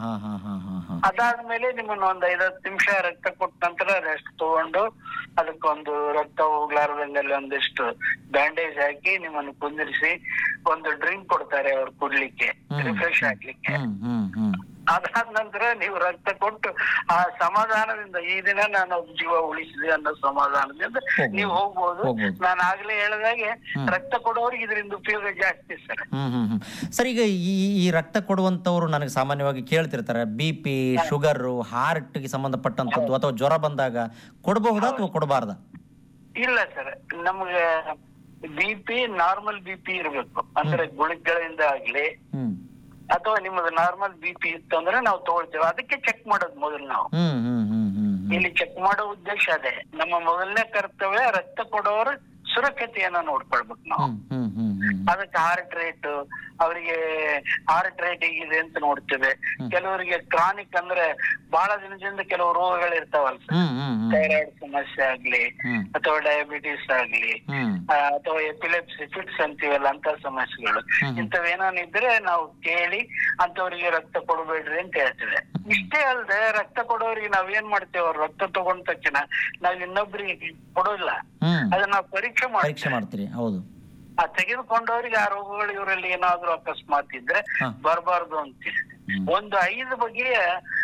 ಅದಾದ್ಮೇಲೆ ನಿಮ್ಮನ್ನ ಒಂದ್ ಐದತ್ತು ನಿಮಿಷ ರಕ್ತ ಕೊಟ್ಟ ನಂತರ ರೆಸ್ಟ್ ತಗೊಂಡು ಅದಕ್ಕೊಂದು ರಕ್ತ ಹೋಗ್ಲಾರ್ದಂಗಲ್ಲಿ ಒಂದಿಷ್ಟು ಬ್ಯಾಂಡೇಜ್ ಹಾಕಿ ನಿಮ್ಮನ್ನು ಕುಂದಿರಿಸಿ ಒಂದು ಡ್ರಿಂಕ್ ಕೊಡ್ತಾರೆ ಅವ್ರು ಕುಡ್ಲಿಕ್ಕೆ, ರಿಫ್ರೆಶ್ ಆಗ್ಲಿಕ್ಕೆ. ಅದಾದ ನಂತರ ನೀವು ರಕ್ತ ಕೊಟ್ಟು ಆ ಸಮಾಧಾನದಿಂದ ಈ ದಿನ ನಾನು ಜೀವ ಉಳಿಸಿದೆ ಅನ್ನೋ ಸಮಾಧಾನದಿಂದ ನೀವು ಹೋಗ್ಬೋದು. ನಾನು ಆಗ್ಲೇ ಹೇಳಿದಾಗೆ ರಕ್ತ ಕೊಡೋರಿಗೆ ಇದರಿಂದ ಉಪಯೋಗ ಜಾಸ್ತಿ ಸರ್. ಸರ್, ಈಗ ಈ ಈ ರಕ್ತ ಕೊಡುವಂತವ್ರು ನನಗೆ ಸಾಮಾನ್ಯವಾಗಿ ಕೇಳ್ತಿರ್ತಾರೆ, ಬಿ ಪಿ, ಶುಗರ್, ಹಾರ್ಟ್ ಗೆ ಸಂಬಂಧಪಟ್ಟಂತದ್ದು ಅಥವಾ ಜ್ವರ ಬಂದಾಗ ಕೊಡಬಹುದಾ ಅಥವಾ ಕೊಡಬಾರ್ದ? ಇಲ್ಲ ಸರ್, ನಮ್ಗೆ B P normal B P ಇರ್ಬೇಕು. ಅಂದ್ರೆ ಗುಳಿಗೆಗಳಿಂದ ಆಗ್ಲಿ ಅಥವಾ ನಿಮ್ಮದು ನಾರ್ಮಲ್ ಬಿ ಪಿ ಇತ್ತು ಅಂದ್ರೆ ನಾವು ತಗೊಳ್ತೇವೆ. ಅದಕ್ಕೆ ಚೆಕ್ ಮಾಡೋದು ಮೊದಲು ನಾವು. ಇಲ್ಲಿ ಚೆಕ್ ಮಾಡೋ ಉದ್ದೇಶ ಅದೇ. ನಮ್ಮ ಮೊದಲನೇ ಕರ್ತವ್ಯ ರಕ್ತ ಕೊಡೋರು ಸುರಕ್ಷತೆಯನ್ನ ನೋಡ್ಕೊಳ್ಬೇಕು ನಾವು. ಅದಕ್ಕೆ ಹಾರ್ಟ್ ರೇಟ್, ಅವರಿಗೆ ಹಾರ್ಟ್ ರೇಟ್ ಹೇಗಿದೆ ಅಂತ ನೋಡ್ತೇವೆ. ಕೆಲವರಿಗೆ ಕ್ರಾನಿಕ್ ಅಂದ್ರೆ ಬಹಳ ದಿನದಿಂದ ಕೆಲವು ರೋಗಗಳು ಇರ್ತಾವಲ್ಲ ಸರ್, ಥೈರಾಯ್ಡ್ ಸಮಸ್ಯೆ ಆಗ್ಲಿ ಅಥವಾ ಡಯಾಬಿಟಿಸ್ ಆಗ್ಲಿ ಅಥವಾ ಎಪಿಲೆಪ್ಸಿ ಫಿಟ್ಸ್ ಅಂತೀವಲ್ಲ ಅಂತ ಸಮಸ್ಯೆಗಳು, ಇಂಥವೇನಿದ್ರೆ ನಾವು ಕೇಳಿ ಅಂತವ್ರಿಗೆ ರಕ್ತ ಕೊಡಬೇಡ್ರಿ ಅಂತ ಹೇಳ್ತೇವೆ. ಇಷ್ಟೇ ಅಲ್ಲದೆ ರಕ್ತ ಕೊಡೋರಿಗೆ ನಾವ್ ಏನ್ ಮಾಡ್ತೇವೆ, ಅವ್ರ ರಕ್ತ ತಗೊಂಡ ತಕ್ಷಣ ನಾವ್ ಇನ್ನೊಬ್ರಿಗೆ ಕೊಡೋಲ್ಲ, ಅದನ್ನ ನಾವು ಪರೀಕ್ಷೆ ಮಾಡ್ತೀವಿ. ಹೌದು, ಆ ತೆಗೆದುಕೊಂಡವ್ರಿಗೆ ಆ ರೋಗಗಳು ಇವರಲ್ಲಿ ಏನಾದ್ರು ಅಕಸ್ಮಾತ್ ಇದ್ರೆ ಬರಬಾರ್ದು ಅಂತೀವಿ. ಒಂದು ಐದು ಬಗೆಯ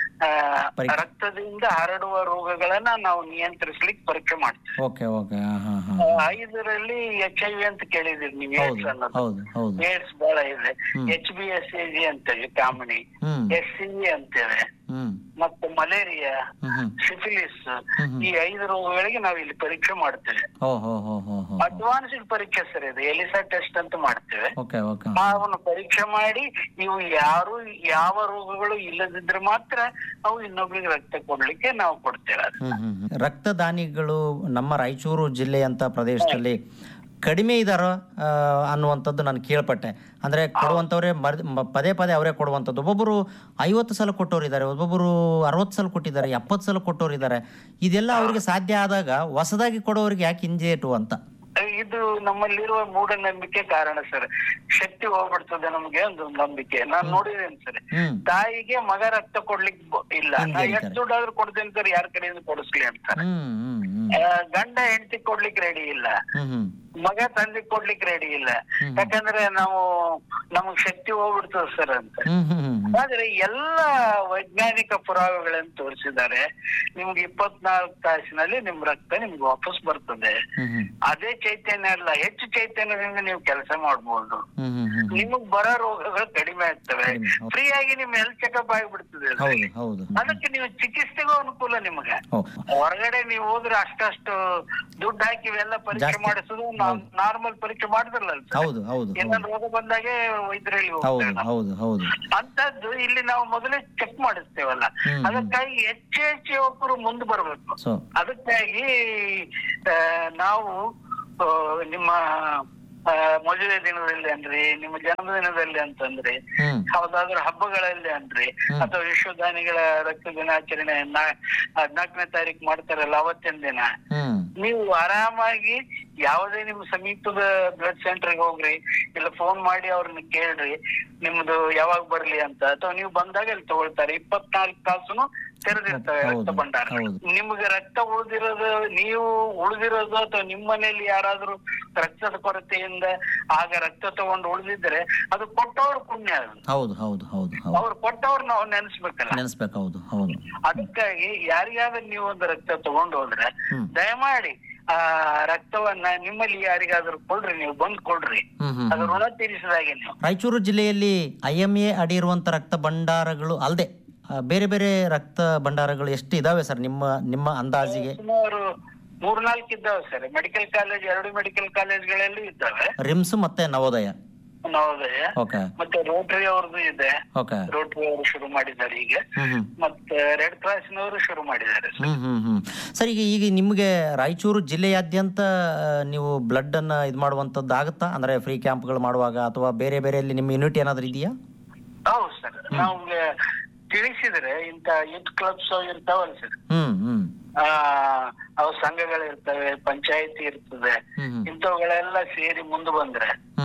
ರಕ್ತದಿಂದ ಹರಡುವ ರೋಗಗಳನ್ನ ನಾವು ನಿಯಂತ್ರಿಸ್ಲಿಕ್ಕೆ ಪರೀಕ್ಷೆ ಮಾಡ್ತೀವಿ. ಐದರಲ್ಲಿ ಎಚ್ ಐ ವಿ ಅಂತ ಕೇಳಿದಿರಿ ನೀವು, ಏಡ್ಸ್ ಅನ್ನೋದು. ಏಡ್ಸ್ ಬಹಳ ಇದೆ. H B S A G ಅಂತೇವೆ ಕಾಮಣಿ, S C V ಅಂತೇವೆ, ಮತ್ತೆ ಮಲೇರಿಯಾ, ಸಿಫಿಲಿಸ್, ಈ ಐದು ರೋಗಗಳಿಗೆ ನಾವು ಇಲ್ಲಿ ಪರೀಕ್ಷೆ ಮಾಡ್ತೇವೆ. ಅಡ್ವಾನ್ಸ್ಡ್ ಪರೀಕ್ಷೆ ಸರ್ ಇದು, ಎಲಿಸಾ ಟೆಸ್ಟ್ ಅಂತ ಮಾಡ್ತೇವೆ. ಅವನ್ನ ಪರೀಕ್ಷೆ ಮಾಡಿ ಇವು ಯಾರು ಯಾವ ರೋಗಗಳು ಇಲ್ಲದಿದ್ರೆ ಮಾತ್ರ ಅವು ಇನ್ನೊಬ್ರಿಗೆ ರಕ್ತ ಕೊಡ್ಲಿಕ್ಕೆ ನಾವು ಕೊಡ್ತೇವೆ. ರಕ್ತದಾನಿಗಳು ನಮ್ಮ ರಾಯಚೂರು ಜಿಲ್ಲೆಯಂತ ಪ್ರದೇಶದಲ್ಲಿ ಕಡಿಮೆ ಇದಾರ ಅನ್ನುವಂಥದ್ದು ನಾನು ಕೇಳ್ಪಟ್ಟೆ. ಅಂದ್ರೆ ಕೊಡುವಂಥವ್ರೆ ಪದೇ ಪದೇ ಅವರೇ ಕೊಡುವಂಥದ್ದು. ಒಬ್ಬೊಬ್ಬರು ಐವತ್ತು ಸಲ ಕೊಟ್ಟವ್ರು ಇದ್ದಾರೆ, ಒಬ್ಬೊಬ್ಬರು ಅರವತ್ತು ಸಲ ಕೊಟ್ಟಿದ್ದಾರೆ, ಎಪ್ಪತ್ತು ಸಲ ಕೊಟ್ಟವ್ರು ಇದ್ದಾರೆ. ಇದೆಲ್ಲ ಅವ್ರಿಗೆ ಸಾಧ್ಯ ಆದಾಗ ಹೊಸದಾಗಿ ಕೊಡೋರಿಗೆ ಯಾಕೆ ಹಿಂಜೇಟು ಅಂತ? ಇದು ನಮ್ಮಲ್ಲಿರುವ ಮೂಢನಂಬಿಕೆ ಕಾರಣ ಸರ್. ಶಕ್ತಿ ಹೋಗ್ಬಿಡ್ತದೆ ನಮ್ಗೆ ಒಂದು ನಂಬಿಕೆ. ನಾನ್ ನೋಡಿದೇನೆ ಸರ್, ತಾಯಿಗೆ ಮಗ ರಕ್ತ ಕೊಡ್ಲಿಕ್ಕೆ ಇಲ್ಲ, ನಾ ಎಷ್ಟು ದುಡ್ಡಾದ್ರೂ ಕೊಡ್ತೇನೆ ಸರ್, ಯಾರ ಕಡೆಯಿಂದ ಕೊಡಿಸ್ಲಿ ಅಂತಾರೆ. ಗಂಡ ಹೆಂಡತಿ ಕೊಡ್ಲಿಕ್ಕೆ ರೆಡಿ ಇಲ್ಲ, ಮಗ ತಂದೆ ಕೊಡ್ಲಿಕ್ಕೆ ರೆಡಿ ಇಲ್ಲ, ಯಾಕಂದ್ರೆ ನಾವು ನಮಗ್ ಶಕ್ತಿ ಹೋಗ್ಬಿಡ್ತದೆ ಸರ್ ಅಂತ. ಆದ್ರೆ ಎಲ್ಲ ವೈಜ್ಞಾನಿಕ ಪುರಾವೆಗಳನ್ನು ತೋರಿಸಿದ್ದಾರೆ. ನಿಮ್ಗೆ ಇಪ್ಪತ್ನಾಲ್ಕು ತಾಸಿನಲ್ಲಿ ನಿಮ್ ರಕ್ತ ನಿಮ್ಗೆ ವಾಪಸ್ ಬರ್ತದೆ. ಅದೇ ಚೈತನ್ಯ ಅಲ್ಲ, ಹೆಚ್ಚು ಚೈತನ್ಯದಿಂದ ನೀವು ಕೆಲಸ ಮಾಡ್ಬೋದು. ನಿಮಗ್ ಬರೋ ರೋಗಗಳು ಕಡಿಮೆ ಆಗ್ತವೆ. ಫ್ರೀ ಆಗಿ ನಿಮ್ ಹೆಲ್ತ್ ಚೆಕಪ್ ಆಗಿಬಿಡ್ತದೆ. ಅದಕ್ಕೆ ನೀವು ಚಿಕಿತ್ಸೆಗೂ ಅನುಕೂಲ. ನಿಮ್ಗೆ ಹೊರಗಡೆ ನೀವು ಹೋದ್ರೆ ಅಷ್ಟಷ್ಟು ದುಡ್ಡು ಹಾಕಿ ಇವೆಲ್ಲ ಪರೀಕ್ಷೆ ಮಾಡಿಸೋದು ನಾರ್ಮಲ್ ಪರೀಕ್ಷೆ ಮಾಡಿದ್ರಲ್ಲ, ಏನಾದ್ರು ರೋಗ ಬಂದಾಗೆ ವೈದ್ಯರಲ್ಲಿ ಹೋಗ್ತೇವೆ. ಅಂತದ್ದು ಇಲ್ಲಿ ನಾವು ಮೊದಲೇ ಚೆಕ್ ಮಾಡಿಸ್ತೇವಲ್ಲ, ಅದಕ್ಕಾಗಿ ಹೆಚ್ಚು ಹೆಚ್ಚು ಯುವಕರು ಮುಂದೆ ಬರ್ಬೇಕು. ಅದಕ್ಕಾಗಿ ನಾವು ನಿಮ್ಮ ಮದುವೆ ದಿನದಲ್ಲಿ ಅನ್ರಿ, ನಿಮ್ಮ ಜನ್ಮದಿನದಲ್ಲಿ ಅಂತಂದ್ರೆ, ಯಾವ್ದಾದ್ರು ಹಬ್ಬಗಳಲ್ಲಿ ಅನ್ರಿ, ಅಥವಾ ವಿಶ್ವದಾನಿಗಳ ರಕ್ತ ದಿನಾಚರಣೆ ಹದ್ನಾಲ್ಕನೇ ತಾರೀಕು ಮಾಡ್ತಾರಲ್ಲ ಅವತ್ತಿನ ದಿನ ನೀವು ಆರಾಮಾಗಿ ಯಾವುದೇ ನಿಮ್ ಸಮೀಪದ ಬ್ಲಡ್ ಸೆಂಟರ್ಗೆ ಹೋಗ್ರಿ, ಇಲ್ಲ ಫೋನ್ ಮಾಡಿ ಅವ್ರನ್ನ ಕೇಳ್ರಿ ನಿಮ್ದು ಯಾವಾಗ ಬರ್ಲಿ ಅಂತ, ಅಥವಾ ನೀವು ಬಂದಾಗ ಅಲ್ಲಿ ತಗೊಳ್ತಾರೆ. ಇಪ್ಪತ್ನಾಲ್ಕು ತಾಸುನು ತೆರೆದಿರ್ತವೆ ರಕ್ತ ಭಂಡಾರ. ನಿಮ್ಗೆ ರಕ್ತ ಉಳಿದಿರೋದು, ನೀವು ಉಳಿದಿರೋದು ಅಥವಾ ನಿಮ್ಮ ಮನೆಯಲ್ಲಿ ಯಾರಾದ್ರೂ ರಕ್ತದ ಕೊರತೆಯಿಂದ ಆಗ ರಕ್ತ ತಗೊಂಡು ಉಳಿದಿದ್ರೆ ಅದು ಕೊಟ್ಟವ್ರ ಪುಣ್ಯ. ಹೌದು ಹೌದು ಹೌದು ಅವ್ರು ಕೊಟ್ಟವ್ರು ನಾವು ನೆನ್ಸ್ಬೇಕಲ್ಲ, ನೆನ್ಸ್ಬೇಕು. ಹೌದು ಹೌದು. ಅದಕ್ಕಾಗಿ ಯಾರಿಗಾದ್ರೂ ನೀವು ಒಂದು ರಕ್ತ ತಗೊಂಡು ಹೋದ್ರೆ ದಯಮಾಡಿ ಆ ರಕ್ತವನ್ನ ನಿಮ್ಮಲ್ಲಿ ಯಾರಿಗಾದ್ರೂ ಕೊಡ್ರಿ, ನೀವು ಬಂದ್ ಕೊಡ್ರಿ, ಅದು ಋಣ ತೀರಿಸಿದಾಗೆ. ನೀವು ರಾಯಚೂರು ಜಿಲ್ಲೆಯಲ್ಲಿ ಐ ಎಂ ಎ ಅಡಿ ಇರುವಂತ ರಕ್ತ ಭಂಡಾರಗಳು ಅಲ್ಲದೆ ಬೇರೆ ಬೇರೆ ರಕ್ತ ಭಂಡಾರಗಳು ಎಷ್ಟು ಇದಾವೆ ಸರ್ ನಿಮ್ಮ ನಿಮ್ಮ ಅಂದಾಜಿಗೆ? ಸುಮಾರು ಮೂರ್ನಾಲ್ಕು ಇದ್ದಾವೆ ಸರ್. ಮೆಡಿಕಲ್ ಕಾಲೇಜ್, ಎರಡು ಮೆಡಿಕಲ್ ಕಾಲೇಜ್ಗಳಲ್ಲಿ ಇದ್ದಾವೆ. ರಿಮ್ಸ್ ಮತ್ತೆ ನವೋದಯ ನವೋದಯ ಮತ್ತೆ ರೋಟರಿ ಅವ್ರದ್ದು ಇದೆ. ರೋಟರಿ ಅವರು ಶುರು ಮಾಡಿದ್ದಾರೆ ಈಗ, ಮತ್ತೆ ರೆಡ್ ಕ್ರಾಸ್ ನವರು ಶುರು ಮಾಡಿದ್ದಾರೆ. ಸರ್, ಈಗ ಈಗ ನಿಮ್ಗೆ ರಾಯಚೂರು ಜಿಲ್ಲೆಯಾದ್ಯಂತ ನೀವು ಬ್ಲಡ್ ಅನ್ನ ಇದು ಮಾಡುವಂತದ್ದು ಆಗುತ್ತಾ? ಅಂದ್ರೆ ಫ್ರೀ ಕ್ಯಾಂಪ್ಗಳು ಮಾಡುವಾಗ ಅಥವಾ ಬೇರೆ ಬೇರೆಯಲ್ಲಿ ನಿಮ್ಮ ಯೂನಿಟ್ ಏನಾದ್ರು ಇದೆಯಾ? ಹೌದು ಸರ್, ನಾವು ತಿಳಿಸಿದ್ರೆ ಇಂತ ಯೂತ್ ಕ್ಲಬ್ಸ್ ಇರ್ತಾವಲ್ಲ ಸರ್, ಆ ಅವ ಸಂಘಗಳಿರ್ತವೆ, ಪಂಚಾಯತಿ ಇರ್ತದೆ, ಇಂಥವುಗಳೆಲ್ಲ ಸೇರಿ ಮುಂದೆ ಬಂದ್ರೆ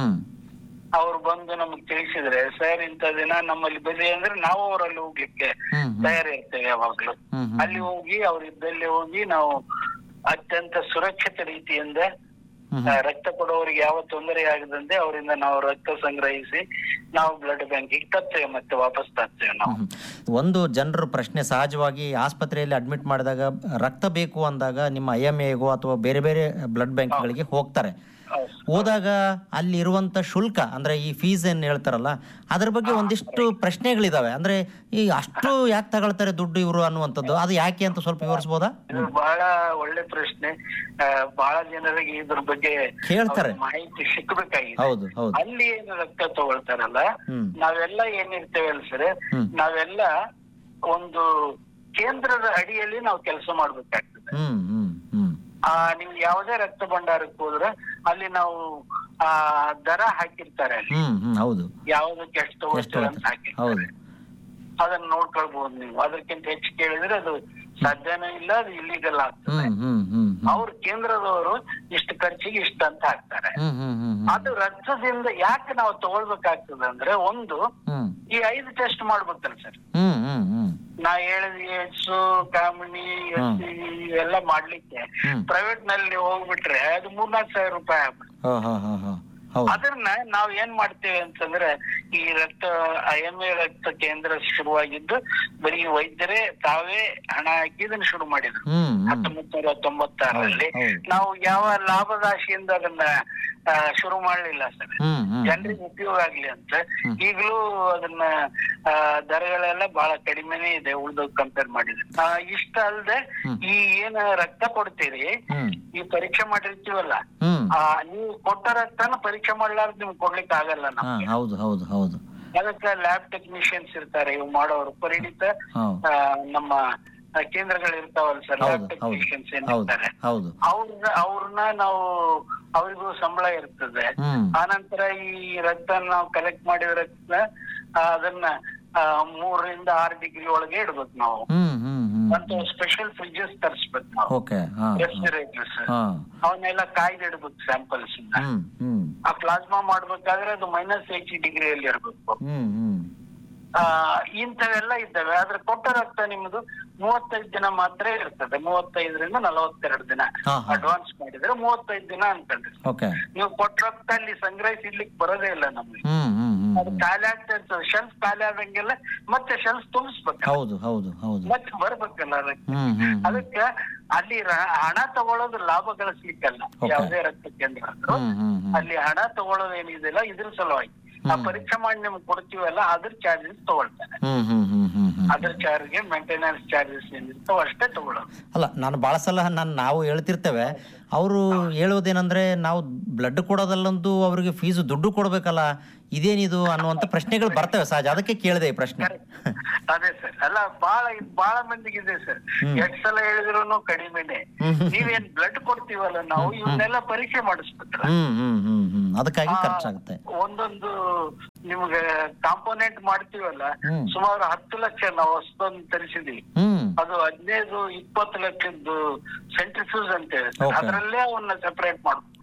ಅವ್ರು ಬಂದು ನಮಗ್ ತಿಳಿಸಿದ್ರೆ, ಸರ್ ಇಂಥ ದಿನ ನಮ್ಮಲ್ಲಿ ಬರೀ ಅಂದ್ರೆ ನಾವು ಅವರಲ್ಲಿ ಹೋಗ್ಲಿಕ್ಕೆ ತಯಾರಿ ಇರ್ತೇವೆ ಯಾವಾಗ್ಲೂ. ಅಲ್ಲಿ ಹೋಗಿ ಅವ್ರ ಇದ್ದಲ್ಲಿ ಹೋಗಿ ನಾವು ಅತ್ಯಂತ ಸುರಕ್ಷಿತ ರೀತಿಯಿಂದ ರಕ್ತ ಕೊಡುವವರಿಗೆ ಯಾವ ತೊಂದರೆ ಆಗದಂತೆ ಅವರಿಂದ ನಾವು ರಕ್ತ ಸಂಗ್ರಹಿಸಿ ನಾವು ಬ್ಲಡ್ ಬ್ಯಾಂಕಿಗೆ ತರ್ತೇವೆ, ಮತ್ತೆ ವಾಪಸ್ ತರ್ತೇವೆ ನಾವು. ಒಂದು ಜನರ ಪ್ರಶ್ನೆ ಸಹಜವಾಗಿ, ಆಸ್ಪತ್ರೆಯಲ್ಲಿ ಅಡ್ಮಿಟ್ ಮಾಡಿದಾಗ ರಕ್ತ ಬೇಕು ಅಂದಾಗ ನಿಮ್ಮ ಐ ಎಂ ಎಗೋ ಅಥವಾ ಬೇರೆ ಬೇರೆ ಬ್ಲಡ್ ಬ್ಯಾಂಕ್ಗಳಿಗೆ ಹೋಗ್ತಾರೆ. ಹೋದಾಗ ಅಲ್ಲಿ ಇರುವಂತ ಶುಲ್ಕ ಅಂದ್ರೆ ಈ ಫೀಸ್ ಏನ್ ಹೇಳ್ತಾರಲ್ಲ, ಅದ್ರ ಬಗ್ಗೆ ಒಂದಿಷ್ಟು ಪ್ರಶ್ನೆಗಳಿದಾವೆ. ಅಂದ್ರೆ ಈ ಅಷ್ಟು ಯಾಕೆ ತಗೊಳ್ತಾರೆ ದುಡ್ಡು ಇವರು ಅನ್ನುವಂಥದ್ದು, ಅದು ಯಾಕೆ ಅಂತ ಸ್ವಲ್ಪ ವಿವರಿಸಬಹುದಾ? ಬಹಳ ಒಳ್ಳೆ ಪ್ರಶ್ನೆ. ಬಹಳ ಜನರಿಗೆ ಇದ್ರ ಬಗ್ಗೆ ಕೇಳ್ತಾರೆ, ಮಾಹಿತಿ ಸಿಕ್ಕಬೇಕಾಗಿದೆ. ಹೌದು ಹೌದು. ಅಲ್ಲಿ ಏನು ರಕ್ತ ತಗೊಳ್ತಾರಲ್ಲ, ನಾವೆಲ್ಲ ಏನಿರ್ತೇವೆ ಅಲ್ಲ ಸರ್, ನಾವೆಲ್ಲ ಒಂದು ಕೇಂದ್ರದ ಅಡಿಯಲ್ಲಿ ನಾವು ಕೆಲಸ ಮಾಡ್ಬೇಕಾಗ್ತದೆ. ಹ್ಮ್ ಹ್ಮ್ ಹ್ಮ್ ಆ ನೀವು ಯಾವುದೇ ರಕ್ತ ಭಂಡಾರಕ್ಕೆ ಹೋದ್ರೆ ಅಲ್ಲಿ ನಾವು ಆ ದರ ಹಾಕಿರ್ತಾರೆ, ಅಲ್ಲಿ ಹೌದು ಯಾವ್ದಕ್ಕೆ ಎಷ್ಟು ತಗೊಳ್ತೀವಿ ಅಂತ ಹಾಕಿರ್ತಾರೆ. ಅದನ್ನ ನೋಡ್ಕೊಳ್ಬಹುದು ನೀವು. ಅದಕ್ಕಿಂತ ಹೆಚ್ಚು ಕೇಳಿದ್ರೆ ಅದು ಸಾಧ್ಯನೂ ಇಲ್ಲ, ಅದು ಇಲ್ಲಿಗಲ್ ಆಗ್ತದೆ. ಅವ್ರು ಕೇಂದ್ರದವರು ಇಷ್ಟು ಖರ್ಚಿಗೆ ಇಷ್ಟ ಅಂತ ಹಾಕ್ತಾರೆ. ಅದು ರಕ್ತದಿಂದ ಯಾಕೆ ನಾವು ತಗೊಳ್ಬೇಕಾಗ್ತದೆ ಅಂದ್ರೆ, ಒಂದು ಈ ಐದು ಟೆಸ್ಟ್ ಮಾಡ್ಬೇಕಲ್ಲ ಸರ್. ನಾ ಹೇಳಿದ ಏಡ್ಸ್, ಕಾಮಿನಿ, ಎಸ್ ಸಿ ಇವೆಲ್ಲ ಮಾಡ್ಲಿಕ್ಕೆ ಪ್ರೈವೇಟ್ ನಲ್ಲಿ ಹೋಗ್ಬಿಟ್ರೆ ಅದು ಮೂರ್ನಾಲ್ಕು ಸಾವಿರ ರೂಪಾಯಿ ಆಗ್ಬಿಡುತ್ತೆ. ಅದನ್ನ ನಾವ್ ಏನ್ ಮಾಡ್ತೇವೆ ಅಂತಂದ್ರೆ, ಈ ರಕ್ತ ಐ ಎಂ ಎ ರಕ್ತ ಕೇಂದ್ರ ಶುರುವಾಗಿದ್ದು ಬರೀ ವೈದ್ಯರೇ ತಾವೇ ಹಣ ಹಾಕಿ ಇದನ್ನ ಶುರು ಮಾಡಿದ್ರು ಹತ್ತೊಂಬತ್ ನೂರ ತೊಂಬತ್ತಾರರಲ್ಲಿ. ನಾವು ಯಾವ ಲಾಭದಾಶಿಯಿಂದ ಅದನ್ನ ಶುರು ಮಾಡ್ಲಿಲ್ಲ ಸರ್, ಜನರಿಗೆ ಉಪಯೋಗ ಆಗ್ಲಿ ಅಂತ. ಈಗಲೂ ಅದನ್ನ ದರಗಳೆಲ್ಲ ಬಹಳ ಕಡಿಮೆನೇ ಇದೆ ಉಳ್ದೋಗ್ ಕಂಪೇರ್ ಮಾಡಿದ್ರೆ. ಇಷ್ಟ ಅಲ್ದೆ ಈ ಏನ್ ರಕ್ತ ಕೊಡ್ತೀರಿ, ಈ ಪರೀಕ್ಷೆ ಮಾಡಿರ್ತೀವಲ್ಲ, ಆ ನೀವು ಕೊಟ್ಟ ರಕ್ತನ ಪರೀಕ್ಷೆ ಮಾಡ್ಲಾರ್ದು ನಿಮ್ಗೆ ಕೊಡ್ಲಿಕ್ಕೆ ಆಗಲ್ಲ ನಮ್ಗೆ. ಹೌದು ಹೌದು ಹೌದು. ಅದಕ್ಕೆ ಲ್ಯಾಬ್ ಟೆಕ್ನಿಷಿಯನ್ಸ್ ಇರ್ತಾರೆ, ಇವು ಮಾಡೋರು ಪರಿಣಿತ ನಮ್ಮ ಕೇಂದ್ರಗಳು ಇರ್ತಾವಲ್ಲ ಸರ್, ಲ್ಯಾಬ್ ಟೆಕ್ನಿಷಿಯನ್ಸ್ ಏನಿರ್ತಾರೆ ಅವ್ರನ್ನ ಅವ್ರನ್ನ ನಾವು ಅವ್ರಿಗೂ ಸಂಬಳ ಇರ್ತದೆ. ಆನಂತರ ಈ ರಕ್ತ ನಾವು ಕಲೆಕ್ಟ್ ಮಾಡಿದ ರಕ್ತ ಅದನ್ನ ಮೂರರಿಂದ ಆರು ಡಿಗ್ರಿ ಒಳಗೆ ಇಡ್ಬೇಕು ನಾವು. ಮತ್ತು ಸ್ಪೆಷಲ್ ಫ್ರಿಡ್ಜಸ್ ತರಿಸ್ಬೇಕು ನಾವು, ರೆಫ್ರಿಜರೇಟರ್ಸ್, ಅವನ್ನೆಲ್ಲ ಕಾಯ್ದಿಡ್ಬೇಕು ಸ್ಯಾಂಪಲ್ಸ್. ಆ ಪ್ಲಾಸ್ಮಾ ಮಾಡ್ಬೇಕಾದ್ರೆ ಅದು ಮೈನಸ್ ಏಯ್ಟಿ ಡಿಗ್ರಿಯಲ್ಲಿ ಇರ್ಬೇಕು. ಆ ಇಂಥವೆಲ್ಲ ಇದ್ದಾವೆ. ಆದ್ರೆ ಕೊಟ್ಟ ರಕ್ತ ನಿಮ್ದು ಮೂವತ್ತೈದು ದಿನ ಮಾತ್ರ ಇರ್ತದೆ. ಮೂವತ್ತೈದರಿಂದ ನಲವತ್ತೆರಡು ದಿನ ಅಡ್ವಾನ್ಸ್ ಮಾಡಿದ್ರೆ ಮೂವತ್ತೈದು ದಿನ ಅಂತಂದ್ರೆ, ನೀವು ಕೊಟ್ಟ ರಕ್ತ ಅಲ್ಲಿ ಸಂಗ್ರಹಿಸಿಡ್ಲಿಕ್ಕೆ ಬರೋದೇ ಇಲ್ಲ ನಮ್ಗೆ. ಅದು ಖಾಲಿ ಆಗ್ತಾ ಇರ್ತದೆ, ಶೆಲ್ಫ್ ಖಾಲಿ ಆದಂಗೆಲ್ಲ ಮತ್ತೆ ಶೆಲ್ಫ್ ತುಂಬಿಸ್ಬೇಕು, ಮತ್ತೆ ಬರ್ಬೇಕಲ್ಲ ಅದಕ್ಕೆ. ಅದಕ್ಕೆ ಅಲ್ಲಿ ಹಣ ತಗೊಳ್ಳೋದು ಲಾಭ ಗಳಿಸ್ಲಿಕ್ಕಲ್ಲ. ಯಾವುದೇ ರಕ್ತ ಕೇಂದ್ರ ಅಂದ್ರು ಅಲ್ಲಿ ಹಣ ತಗೊಳ್ಳೋದು ಏನಿದೆಯಲ್ಲ ಇದ್ರ ಸಲುವಾಗಿ ಆ ಪರೀಕ್ಷೆ ಮಾಡಿ ನಿಮ್ಗೆ ಕೊಡ್ತೀವಲ್ಲ, ಅದ್ರ ಚಾರ್ಜಸ್ ತಗೊಳ್ತಾರೆ. ಅದ್ರ ಚಾರ್ಜ್ಗೆ ಮೇಂಟೆನೆನ್ಸ್ ಚಾರ್ಜಸ್ ಏನಿರ್ತಾವ ಅಷ್ಟೇ ತಗೊಳ್ಳೋದು. ಅಲ್ಲ, ನಾನು ಬಹಳ ಸಲ ನಾನು ನಾವು ಹೇಳ್ತಿರ್ತೇವೆ, ಅವರು ಹೇಳೋದೇನಂದ್ರೆ ನಾವು ಬ್ಲಡ್ ಕೊಡೋದಲ್ಲಂತೂ ಅವ್ರಿಗೆ ಫೀಸ್ ದುಡ್ಡು ಕೊಡ್ಬೇಕಲ್ಲ, ಇದೇನಿದು ಅನ್ನುವಂತ ಪ್ರಶ್ನೆಗಳು ಬರ್ತವೆ ಸಹಜ. ಅದಕ್ಕೆ ಕೇಳಿದೆ ಈ ಪ್ರಶ್ನೆ. ಅದೇ ಸರ್, ಅಲ್ಲ ಬಹಳ ಬಹಳ ಮಂದಿಗೆ ಇದೆ ಸರ್. ಎಷ್ಟ್ ಸಲ ಹೇಳಿದ್ರು ಕಡಿಮೆನೆ. ನೀವೇನ್ ಬ್ಲಡ್ ಕೊಡ್ತೀವಲ್ಲ ನಾವು, ಇವನ್ನೆಲ್ಲ ಪರೀಕ್ಷೆ ಮಾಡಿಸ್ಬಿಟ್ರೆ ಅದಕ್ಕಾಗಿ ಖರ್ಚಾಗುತ್ತೆ. ಒಂದೊಂದು ನಿಮ್ಗೆ ಕಾಂಪೋನೆಂಟ್ ಮಾಡ್ತೀವಲ್ಲ, ಸುಮಾರು ಹತ್ತು ಲಕ್ಷ ನಾವು ಹೊಸದೊಂದು ತರಿಸಿದ್ವಿ. ಅದು ಹದಿನೈದು ಇಪ್ಪತ್ತು ಲಕ್ಷದ್ದು ಸೆಂಟ್ರಿಫ್ಯೂಸ್ ಅಂತ ಹೇಳಿ ಅದರಲ್ಲೇ ಅವನ್ನ ಸೆಪರೇಟ್ ಮಾಡ್ಬೇಕು.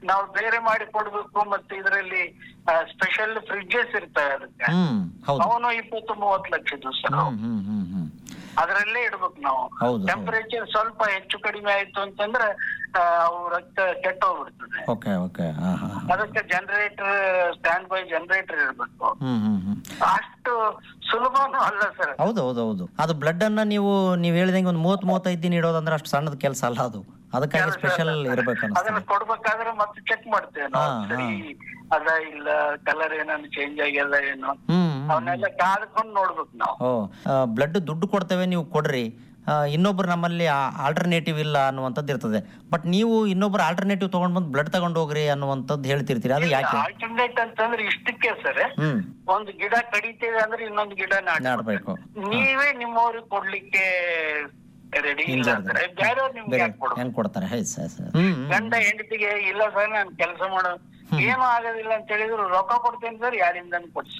ನಾವು ಬೇರೆ ಮಾಡಿ ಕೊಡ್ಬೇಕು. ಮತ್ತೆ ಇದರಲ್ಲಿ ಸ್ಪೆಷಲ್ ಫ್ರಿಡ್ಜಸ್ ಇರ್ತವೆ ಅದಕ್ಕೆ, ಹ್ಮ್ ಹೌದು ಅವನು ಇಪ್ಪತ್ತು ಮೂವತ್ತು ಲಕ್ಷದ್ದು ಸರ್. ಹ್ಮ್ ಹ್ಮ್ ಹ್ಮ್ ಹ್ಮ್ ಅದರಲ್ಲೇ ಇಡ್ಬೇಕು ನಾವು. ಹೌದು ಟೆಂಪರೇಚರ್ ಸ್ವಲ್ಪ ಹೆಚ್ಚು ಕಡಿಮೆ ಆಯ್ತು ಅಂತಂದ್ರೆ ಅವು ರಕ್ತ ಕೆಟ್ಟ ಹೋಗ್ಬಿಡ್ತದೆ. ಓಕೆ ಓಕೆ ಹಾ ಹಾ ಅದಕ್ಕೆ ಜನರೇಟರ್ ಸ್ಟ್ಯಾಂಡ್ ಬೈ ಜನರೇಟರ್ ಇರ್ಬೇಕು. ಹ್ಮ್ ಹ್ಮ್ ಹ್ಮ್ ಅಷ್ಟು ಸುಲಭನೂ ಅಲ್ಲ ಸರ್. ಹೌದು ಹೌದು ಹೌದು ಅದು ಬ್ಲಡ್ ಅನ್ನ ನೀವು ನೀವು ಹೇಳಿದಂಗೆ ಒಂದು ಮೂವತ್ ಮೂವತ್ತೈದು ದಿನ ಇಡೋದಂದ್ರೆ ಅಷ್ಟು ಸಣ್ಣದ ಕೆಲಸ ಅಲ್ಲ ಅದು. ಅದಕ್ಕಾಗಿ ಸ್ಪೆಷಲ್ ಇರ್ಬೇಕು ಅದನ್ನ ಕೊಡ್ಬೇಕಾದ್ರೆ ಮತ್ತೆ ಚೆಕ್ ಮಾಡ್ತೇವೆ ನಾವು, ಸರಿ ಅದ ಇಲ್ಲ ಕಲರ್ ಏನಾದ್ರು ಚೇಂಜ್ ಆಗ್ಯದ ಏನು ಅವನ್ನೆಲ್ಲ ಕಾದ್ಕೊಂಡು ನೋಡ್ಬೇಕು ನಾವು. ಓ ಬ್ಲಡ್ ದುಡ್ಡು ಕೊಡ್ತೇವೆ ನೀವು ಕೊಡ್ರಿ, ಇನ್ನೊಬ್ರು ನಮ್ಮಲ್ಲಿ ಆಲ್ಟರ್ನೇಟಿವ್ ಇಲ್ಲ ಅನ್ನುವಂಥದ್ದು ಇರ್ತದೆ. ಬಟ್ ನೀವು ಇನ್ನೊಬ್ರು ಆಲ್ಟರ್ನೇಟಿವ್ ತಗೊಂಡ್ ಬಂದು ಬ್ಲಡ್ ತಗೊಂಡ್ ಹೋಗ್ರಿ ಅನ್ನುವಂಥದ್ದು ಹೇಳ್ತಿರ್ತೀರಿ, ಅದು ಯಾಕೆ? ಆಲ್ಟರ್ನೇಟ್ ಅಂತಂದ್ರೆ ಇಷ್ಟಕ್ಕೆ ಸರ್, ಒಂದು ಗಿಡ ಕಡಿತೇವೆ ಅಂದ್ರೆ ಇನ್ನೊಂದು ಗಿಡ ನಾಡ್ಬೇಕು. ನೀವೇ ನಿಮ್ಮವ್ರಿಗೆ ಕೊಡ್ಲಿಕ್ಕೆ ರೆಡಿ ಇಲ್ಲ ಅಂದ್ರೆ ಬೇರೆಯವ್ರು ನಿಮ್ಗೆ ಹೆಂಗ್ ಕೊಡ್ತಾರೆ? ಗಂಡ ಹೆಂಡತಿಗೆ ಇಲ್ಲ ಸರ್ ನಾನು ಕೆಲಸ ಮಾಡೋ ಏನು ಆಗೋದಿಲ್ಲ ಅಂತ ಹೇಳಿದ್ರು ರೊಕ್ಕ ಕೊಡ್ತೇನೆ ಸರ್ ಯಾರಿಂದ ಕೊಡ್ಸಿ.